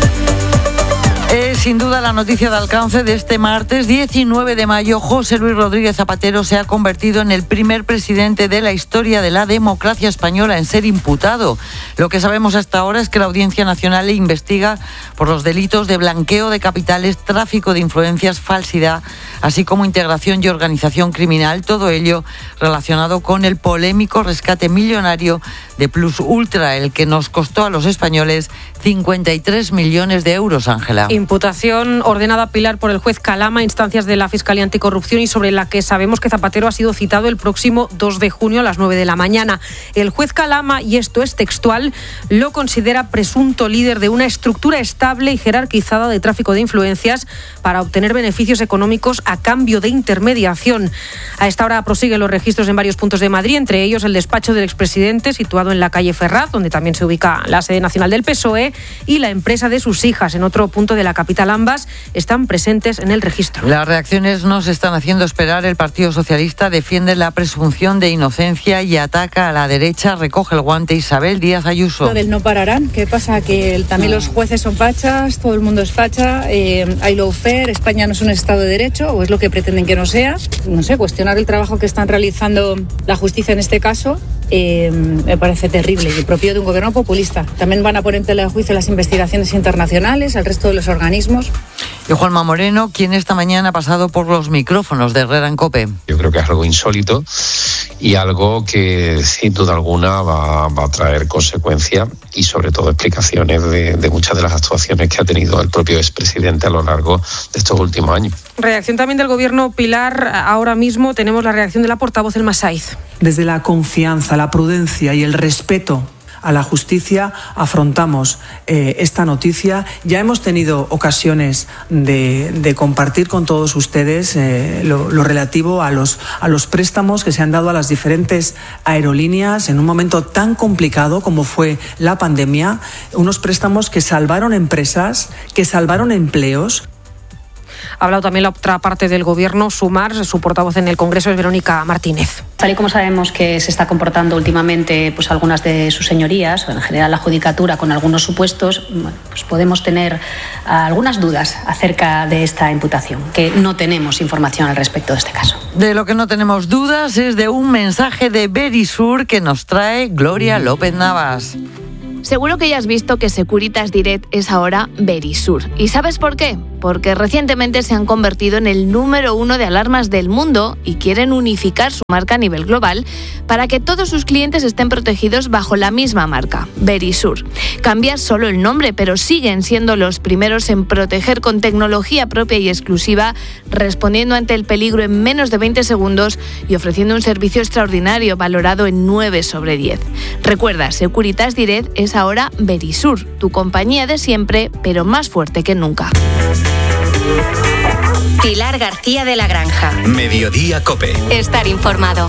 Es sin duda la noticia de alcance de este martes 19 de mayo. José Luis Rodríguez Zapatero se ha convertido en el primer presidente de la historia de la democracia española en ser imputado. Lo que sabemos hasta ahora es que la Audiencia Nacional le investiga por los delitos de blanqueo de capitales, tráfico de influencias, falsidad, así como integración y organización criminal. Todo ello relacionado con el polémico rescate millonario de Plus Ultra, el que nos costó a los españoles 53 millones de euros, Ángela. Imputación ordenada, Pilar, por el juez Calama, instancias de la Fiscalía Anticorrupción y sobre la que sabemos que Zapatero ha sido citado el próximo 2 de junio a las 9 de la mañana. El juez Calama, y esto es textual, lo considera presunto líder de una estructura estable y jerarquizada de tráfico de influencias para obtener beneficios económicos a cambio de intermediación. A esta hora prosiguen los registros en varios puntos de Madrid, entre ellos el despacho del expresidente, situado en la calle Ferraz, donde también se ubica la sede nacional del PSOE, y la empresa de sus hijas, en otro punto de la capital. Ambas están presentes en el registro. Las reacciones nos están haciendo esperar. El Partido Socialista defiende la presunción de inocencia y ataca a la derecha. Recoge el guante Isabel Díaz Ayuso. Lo del no pararán. ¿Qué pasa? Que también los jueces son fachas, todo el mundo es facha, hay lawfare, España no es un Estado de Derecho, o es lo que pretenden que no sea. No sé, cuestionar el trabajo que están realizando la justicia en este caso me parece terrible y propio de un gobierno populista. También van a poner en tela de juicio las investigaciones internacionales, el resto de los organismos. Y Juanma Moreno, quien esta mañana ha pasado por los micrófonos de Herrera en COPE. Yo creo que es algo insólito y algo que sin duda alguna va a traer consecuencias y sobre todo explicaciones de muchas de las actuaciones que ha tenido el propio expresidente a lo largo de estos últimos años. Reacción también del Gobierno, Pilar. Ahora mismo tenemos la reacción de la portavoz Elma Saiz. Desde la confianza, la prudencia y el respeto a la justicia afrontamos esta noticia. Ya hemos tenido ocasiones de compartir con todos ustedes lo relativo a los préstamos que se han dado a las diferentes aerolíneas en un momento tan complicado como fue la pandemia, unos préstamos que salvaron empresas, que salvaron empleos. Ha hablado también la otra parte del Gobierno, Sumar. Su portavoz en el Congreso es Verónica Martínez. Tal y como sabemos que se está comportando últimamente pues algunas de sus señorías, o en general la Judicatura, con algunos supuestos, pues podemos tener algunas dudas acerca de esta imputación, que no tenemos información al respecto de este caso. De lo que no tenemos dudas es de un mensaje de Verisur que nos trae Gloria López Navas. Seguro que ya has visto que Securitas Direct es ahora Verisur. ¿Y sabes por qué? Porque recientemente se han convertido en el número 1 de alarmas del mundo y quieren unificar su marca a nivel global para que todos sus clientes estén protegidos bajo la misma marca, Verisur. Cambiar solo el nombre, pero siguen siendo los primeros en proteger con tecnología propia y exclusiva, respondiendo ante el peligro en menos de 20 segundos y ofreciendo un servicio extraordinario valorado en 9 sobre 10. Recuerda, Securitas Direct es ahora Verisur, tu compañía de siempre, pero más fuerte que nunca. Pilar García de la Granja. Mediodía COPE. Estar informado.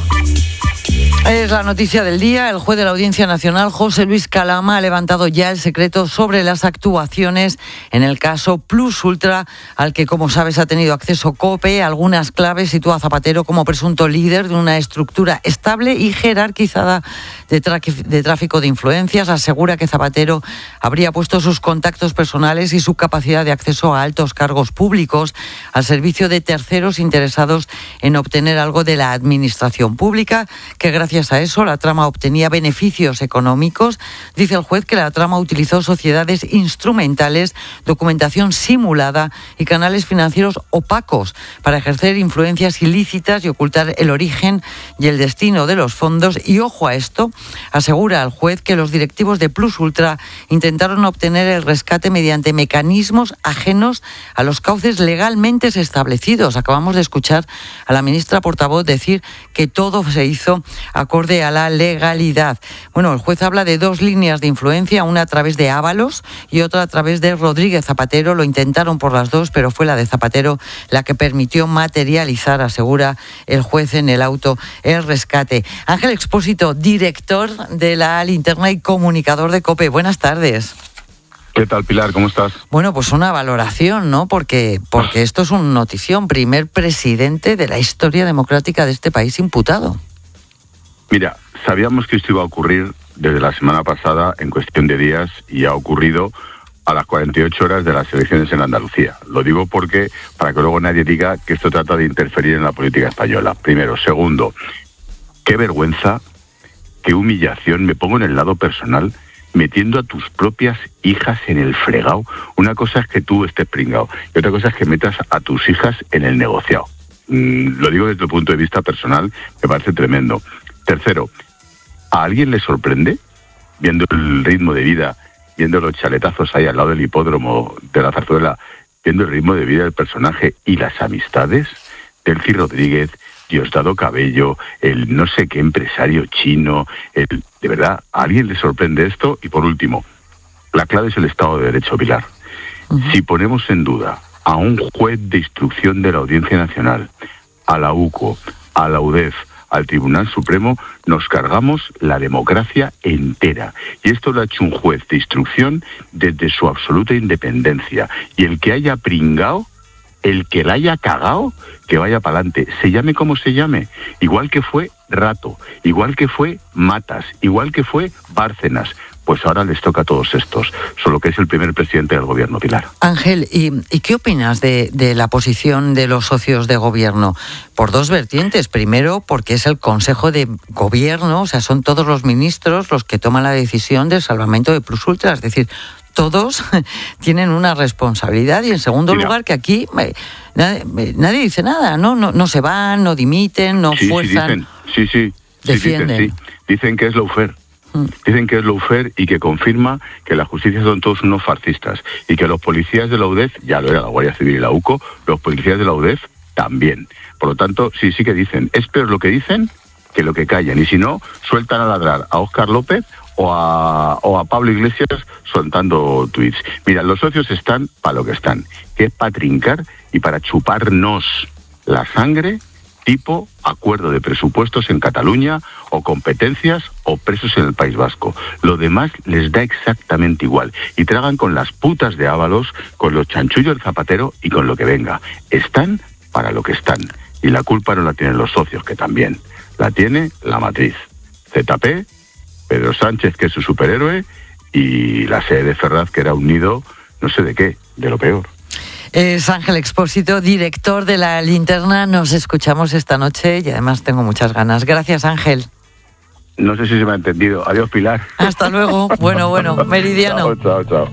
Es la noticia del día. El juez de la Audiencia Nacional, José Luis Calama, ha levantado ya el secreto sobre las actuaciones en el caso Plus Ultra, al que, como sabes, ha tenido acceso COPE. Algunas claves sitúa a Zapatero como presunto líder de una estructura estable y jerarquizada de tráfico de influencias. Asegura que Zapatero habría puesto sus contactos personales y su capacidad de acceso a altos cargos públicos al servicio de terceros interesados en obtener algo de la administración pública, que gracias a eso la trama obtenía beneficios económicos. Dice el juez que la trama utilizó sociedades instrumentales, documentación simulada y canales financieros opacos para ejercer influencias ilícitas y ocultar el origen y el destino de los fondos. Y ojo a esto, asegura el juez que los directivos de Plus Ultra intentaron obtener el rescate mediante mecanismos ajenos a los cauces legalmente establecidos. Acabamos de escuchar a la ministra portavoz decir que todo se hizo acorde a la legalidad. Bueno, el juez habla de dos líneas de influencia, una a través de Ábalos y otra a través de Rodríguez Zapatero. Lo intentaron por las dos, pero fue la de Zapatero la que permitió materializar, asegura el juez en el auto, el rescate. Ángel Expósito, director de la Linterna y comunicador de COPE. Buenas tardes. ¿Qué tal, Pilar? ¿Cómo estás? Bueno, pues una valoración, ¿no? Porque esto es una notición. Primer presidente de la historia democrática de este país imputado. Mira, sabíamos que esto iba a ocurrir desde la semana pasada en cuestión de días y ha ocurrido a las 48 horas de las elecciones en Andalucía. Lo digo porque para que luego nadie diga que esto trata de interferir en la política española. Primero. Segundo, qué vergüenza, qué humillación. Me pongo en el lado personal metiendo a tus propias hijas en el fregado. Una cosa es que tú estés pringao y otra cosa es que metas a tus hijas en el negociado. Lo digo desde el punto de vista personal, me parece tremendo. Tercero, ¿a alguien le sorprende, viendo el ritmo de vida, viendo los chaletazos ahí al lado del hipódromo de la Zarzuela, viendo el ritmo de vida del personaje y las amistades? Delcy Rodríguez, Diosdado Cabello, el no sé qué empresario chino, de verdad, ¿a alguien le sorprende esto? Y por último, la clave es el Estado de Derecho, Pilar. Si ponemos en duda a un juez de instrucción de la Audiencia Nacional, a la UCO, a la UDEF, al Tribunal Supremo, nos cargamos la democracia entera. Y esto lo ha hecho un juez de instrucción desde su absoluta independencia. Y el que haya pringao, el que la haya cagao, que vaya para adelante, se llame como se llame. Igual que fue Rato, igual que fue Matas, igual que fue Bárcenas. Pues ahora les toca a todos estos, solo que es el primer presidente del gobierno, Pilar. Ángel, ¿y qué opinas de la posición de los socios de gobierno? Por dos vertientes. Primero, porque es el Consejo de Gobierno, o sea, son todos los ministros los que toman la decisión del salvamento de Plus Ultra, es decir, todos tienen una responsabilidad. Y en segundo lugar, que aquí nadie dice nada, no se van, no dimiten, no fuerzan. Sí. defienden. Sí. Dicen que es lawfare. Dicen que es lawfare y que confirma que la justicia son todos unos fascistas y que los policías de la UDEF, ya lo era la Guardia Civil y la UCO, los policías de la UDEF también. Por lo tanto, sí que dicen. Es peor lo que dicen que lo que callan. Y si no, sueltan a ladrar a Óscar López o a Pablo Iglesias soltando tuits. Mira, los socios están para lo que están, que es para trincar y para chuparnos la sangre, tipo acuerdo de presupuestos en Cataluña o competencias o presos en el País Vasco. Lo demás les da exactamente igual y tragan con las putas de Ábalos, con los chanchullos del Zapatero y con lo que venga. Están para lo que están y la culpa no la tienen los socios, que también la tiene la matriz. ZP, Pedro Sánchez, que es su superhéroe, y la sede de Ferraz, que era un nido, no sé de qué, de lo peor. Es Ángel Expósito, director de La Linterna. Nos escuchamos esta noche y además tengo muchas ganas. Gracias, Ángel. No sé si se me ha entendido. Adiós, Pilar. Hasta luego. Bueno, meridiano. Chao.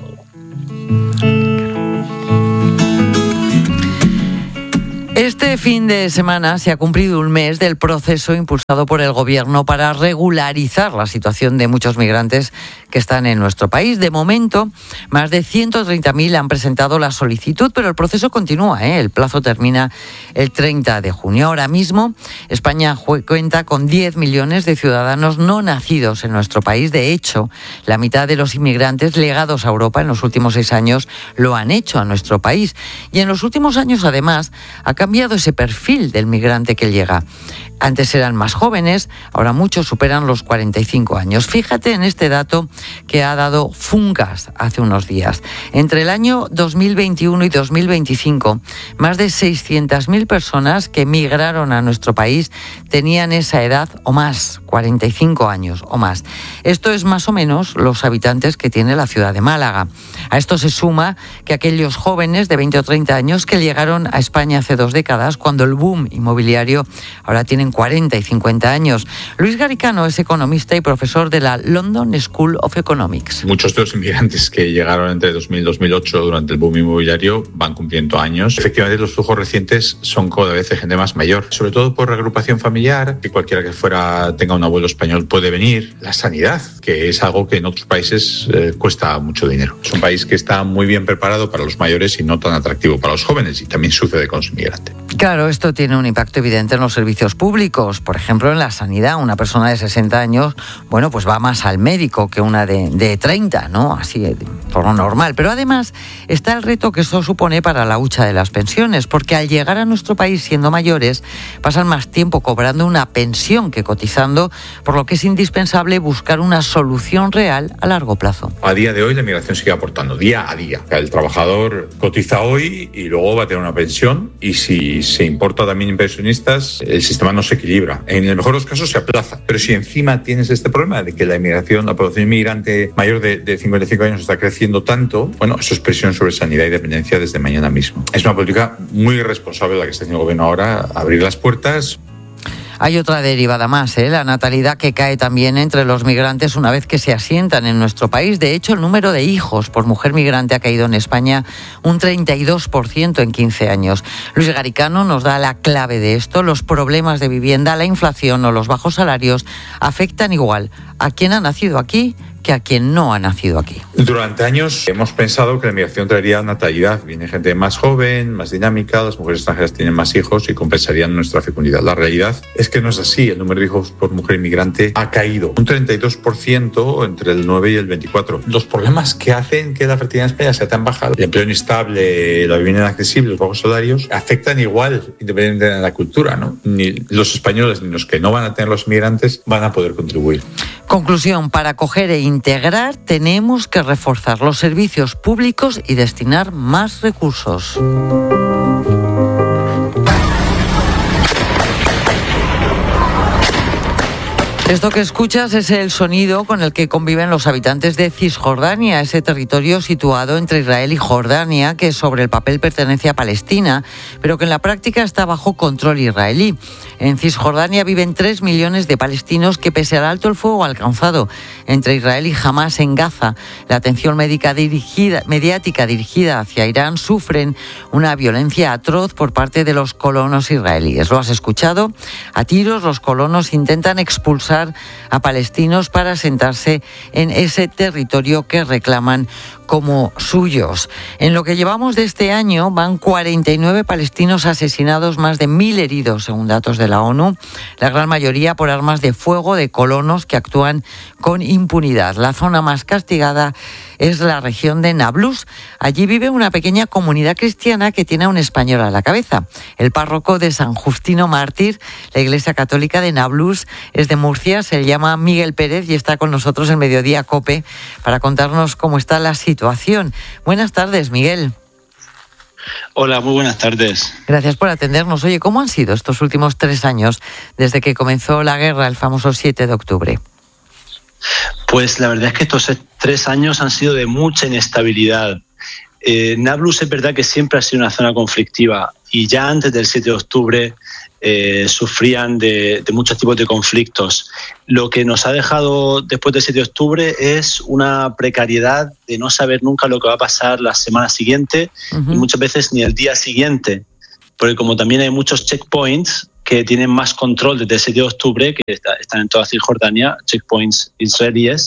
Este fin de semana se ha cumplido un mes del proceso impulsado por el Gobierno para regularizar la situación de muchos migrantes que están en nuestro país. De momento, más de 130.000 han presentado la solicitud, pero el proceso continúa, El plazo termina el 30 de junio. Ahora mismo, España cuenta con 10 millones de ciudadanos no nacidos en nuestro país. De hecho, la mitad de los inmigrantes legados a Europa en los últimos 6 años lo han hecho a nuestro país. Y en los últimos años, además, ha cambiado ese perfil del migrante que llega. Antes eran más jóvenes, ahora muchos superan los 45 años. Fíjate en este dato que ha dado Funcas hace unos días. Entre el año 2021 y 2025, más de 600.000 personas que migraron a nuestro país tenían esa edad o más, 45 años o más. Esto es más o menos los habitantes que tiene la ciudad de Málaga. A esto se suma que aquellos jóvenes de 20 o 30 años que llegaron a España hace 2 décadas, cuando el boom inmobiliario, ahora tienen 40 y 50 años. Luis Garicano es economista y profesor de la London School of Economics. Muchos de los inmigrantes que llegaron entre 2000 y 2008 durante el boom inmobiliario van cumpliendo años. Efectivamente, los flujos recientes son cada vez de gente más mayor, sobre todo por reagrupación familiar, que cualquiera que fuera tenga un abuelo español puede venir. La sanidad, que es algo que en otros países cuesta mucho dinero. Es un país que está muy bien preparado para los mayores y no tan atractivo para los jóvenes, y también sucede con los inmigrantes. Claro, esto tiene un impacto evidente en los servicios públicos. Por ejemplo, en la sanidad, una persona de 60 años, pues va más al médico que una de 30, ¿no? Así, por lo normal. Pero además está el reto que eso supone para la hucha de las pensiones, porque al llegar a nuestro país siendo mayores, pasan más tiempo cobrando una pensión que cotizando, por lo que es indispensable buscar una solución real a largo plazo. A día de hoy la migración sigue aportando día a día. El trabajador cotiza hoy y luego va a tener una pensión, y si se importa también inversionistas, el sistema no se equilibra. En el mejor de los casos se aplaza. Pero si encima tienes este problema de que la población inmigrante mayor de 55 años está creciendo tanto, eso es presión sobre sanidad y dependencia desde mañana mismo. Es una política muy irresponsable la que está haciendo el gobierno ahora, abrir las puertas. Hay otra derivada más, la natalidad, que cae también entre los migrantes una vez que se asientan en nuestro país. De hecho, el número de hijos por mujer migrante ha caído en España un 32% en 15 años. Luis Garicano nos da la clave de esto. Los problemas de vivienda, la inflación o los bajos salarios afectan igual a quien ha nacido aquí que a quien no ha nacido aquí. Durante años hemos pensado que la migración traería natalidad. Viene gente más joven, más dinámica, las mujeres extranjeras tienen más hijos y compensarían nuestra fecundidad. La realidad es que no es así. El número de hijos por mujer inmigrante ha caído un 32% entre el 9 y el 24. Los problemas que hacen que la fertilidad en España sea tan baja, el empleo inestable, la vivienda inaccesible, los bajos salarios, afectan igual, independientemente de la cultura, ¿no? Ni los españoles ni los que no van a tener los inmigrantes van a poder contribuir. Conclusión: para acoger e integrar tenemos que reforzar los servicios públicos y destinar más recursos. Esto que escuchas es el sonido con el que conviven los habitantes de Cisjordania, ese territorio situado entre Israel y Jordania, que sobre el papel pertenece a Palestina, pero que en la práctica está bajo control israelí. En Cisjordania viven 3 millones de palestinos que, pese al alto el fuego alcanzado entre Israel y Hamás en Gaza, la atención mediática dirigida hacia Irán, sufren una violencia atroz por parte de los colonos israelíes. Lo has escuchado. A tiros los colonos intentan expulsar a palestinos para asentarse en ese territorio que reclaman como suyos. En lo que llevamos de este año van 49 palestinos asesinados, más de 1.000 heridos, según datos de la ONU, la gran mayoría por armas de fuego de colonos que actúan con impunidad. La zona más castigada es la región de Nablus. Allí vive una pequeña comunidad cristiana que tiene a un español a la cabeza. El párroco de San Justino Mártir, la Iglesia Católica de Nablus, es de Murcia, se llama Miguel Pérez y está con nosotros en Mediodía COPE para contarnos cómo está la situación. Buenas tardes, Miguel. Hola, muy buenas tardes. Gracias por atendernos. Oye, ¿cómo han sido estos últimos 3 años desde que comenzó la guerra, el famoso 7 de octubre? Pues la verdad es que estos 3 años han sido de mucha inestabilidad. Nablus es verdad que siempre ha sido una zona conflictiva y ya antes del 7 de octubre sufrían de muchos tipos de conflictos. Lo que nos ha dejado después del 7 de octubre es una precariedad de no saber nunca lo que va a pasar la semana siguiente y muchas veces ni el día siguiente, porque como también hay muchos checkpoints que tienen más control desde el 7 de octubre, que están en toda Cisjordania, checkpoints israelíes,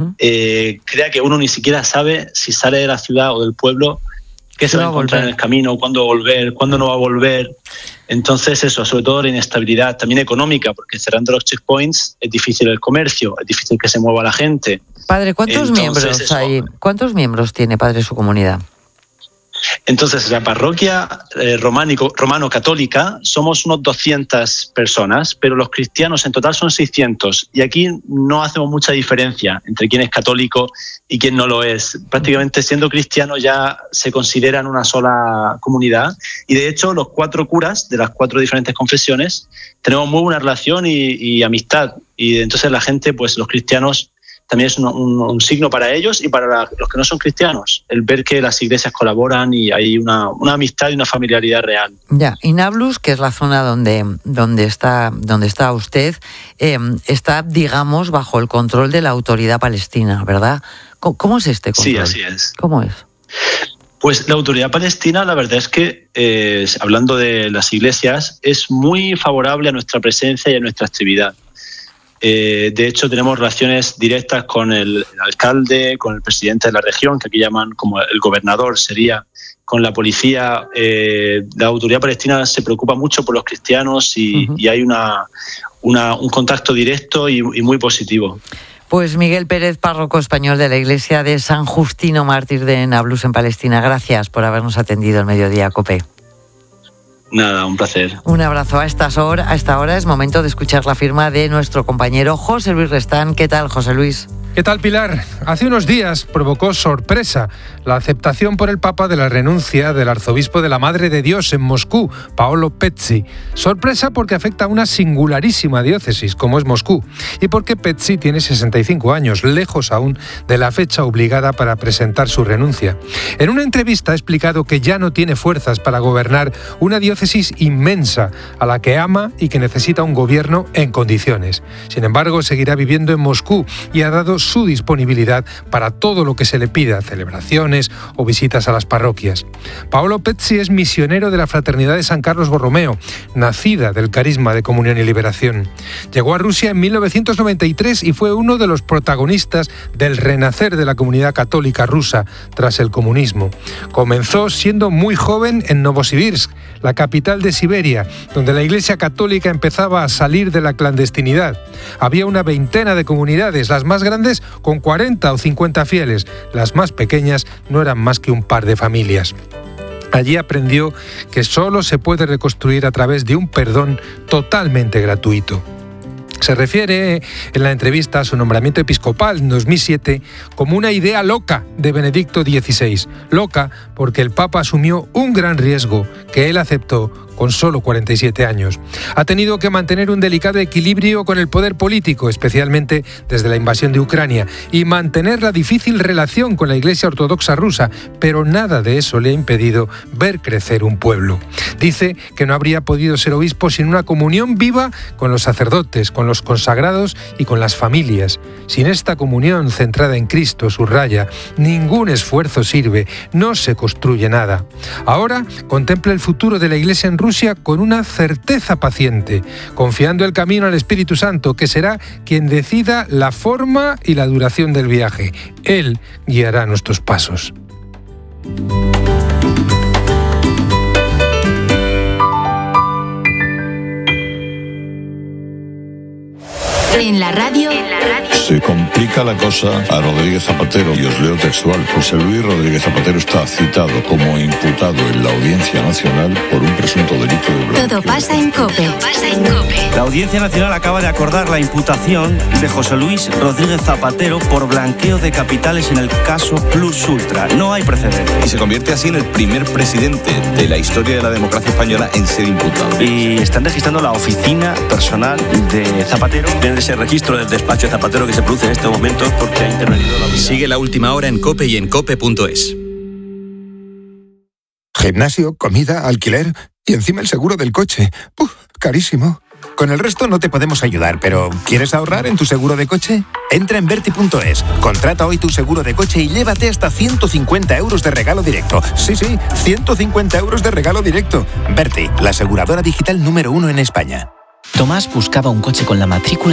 crea que uno ni siquiera sabe si sale de la ciudad o del pueblo, qué se va a encontrar en el camino, cuándo volver, cuándo no va a volver. Entonces eso, sobre todo la inestabilidad también económica, porque cerrando los checkpoints es difícil el comercio, es difícil que se mueva la gente. Padre, ¿cuántos miembros hay? ¿Cuántos miembros tiene, padre, su comunidad? Entonces, la parroquia romano-católica somos unos 200 personas, pero los cristianos en total son 600. Y aquí no hacemos mucha diferencia entre quién es católico y quién no lo es. Prácticamente siendo cristianos ya se consideran una sola comunidad. Y de hecho, los 4 curas de las 4 diferentes confesiones tenemos muy buena relación y amistad. Y entonces la gente, pues los cristianos, también es un signo para ellos y para los que no son cristianos, el ver que las iglesias colaboran y hay una amistad y una familiaridad real. Ya, y Nablus, que es la zona donde está usted, está, digamos, bajo el control de la autoridad palestina, ¿verdad? ¿Cómo es este control? Sí, así es. ¿Cómo es? Pues la autoridad palestina, la verdad es que, hablando de las iglesias, es muy favorable a nuestra presencia y a nuestra actividad. De hecho, tenemos relaciones directas con el alcalde, con el presidente de la región, que aquí llaman como el gobernador, sería, con la policía. La autoridad palestina se preocupa mucho por los cristianos y hay un contacto directo y muy positivo. Pues Miguel Pérez, párroco español de la iglesia de San Justino Mártir de Nablus en Palestina, gracias por habernos atendido el Mediodía COPE. Nada, un placer. Un abrazo. A esta hora es momento de escuchar la firma de nuestro compañero José Luis Restán. ¿Qué tal, José Luis? ¿Qué tal, Pilar? Hace unos días provocó sorpresa la aceptación por el Papa de la renuncia del arzobispo de la Madre de Dios en Moscú, Paolo Pezzi. Sorpresa porque afecta a una singularísima diócesis como es Moscú y porque Pezzi tiene 65 años, lejos aún de la fecha obligada para presentar su renuncia. En una entrevista ha explicado que ya no tiene fuerzas para gobernar una diócesis inmensa a la que ama y que necesita un gobierno en condiciones. Sin embargo, seguirá viviendo en Moscú y ha dado su disponibilidad para todo lo que se le pida, celebraciones o visitas a las parroquias. Paolo Pezzi es misionero de la Fraternidad de San Carlos Borromeo, nacida del carisma de Comunión y Liberación. Llegó a Rusia en 1993 y fue uno de los protagonistas del renacer de la comunidad católica rusa tras el comunismo. Comenzó siendo muy joven en Novosibirsk, la capital de Siberia, donde la Iglesia Católica empezaba a salir de la clandestinidad. Había una veintena de comunidades, las más grandes con 40 o 50 fieles, las más pequeñas no eran más que un par de familias. Allí aprendió que solo se puede reconstruir a través de un perdón totalmente gratuito. Se refiere en la entrevista a su nombramiento episcopal en 2007 como una idea loca de Benedicto XVI. Loca porque el Papa asumió un gran riesgo que él aceptó con solo 47 años. Ha tenido que mantener un delicado equilibrio con el poder político, especialmente desde la invasión de Ucrania, y mantener la difícil relación con la Iglesia Ortodoxa rusa, pero nada de eso le ha impedido ver crecer un pueblo. Dice que no habría podido ser obispo sin una comunión viva con los sacerdotes, con los consagrados y con las familias. Sin esta comunión centrada en Cristo, subraya, ningún esfuerzo sirve, no se construye nada. Ahora contempla el futuro de la Iglesia en Rusia con una certeza paciente, confiando el camino al Espíritu Santo, que será quien decida la forma y la duración del viaje. Él guiará nuestros pasos. En la radio. Se complica la cosa a Rodríguez Zapatero, y os leo textual. José Luis Rodríguez Zapatero está citado como imputado en la Audiencia Nacional por un presunto delito de blanqueo. Todo pasa en COPE. La Audiencia Nacional acaba de acordar la imputación de José Luis Rodríguez Zapatero por blanqueo de capitales en el caso Plus Ultra. No hay precedentes. Y se convierte así en el primer presidente de la historia de la democracia española en ser imputado. Y están registrando la oficina personal de Zapatero. Tiene ese registro del despacho de Zapatero que se produce en este momento porque ha intervenido la unidad. Sigue La Última Hora en COPE y en COPE.es. Gimnasio, comida, alquiler y encima el seguro del coche. Carísimo. Con el resto no te podemos ayudar, pero ¿quieres ahorrar en tu seguro de coche? Entra en Verti.es, contrata hoy tu seguro de coche y llévate hasta 150 euros de regalo directo. Sí, 150 euros de regalo directo. Verti, la aseguradora digital número 1 en España. Tomás buscaba un coche con la matrícula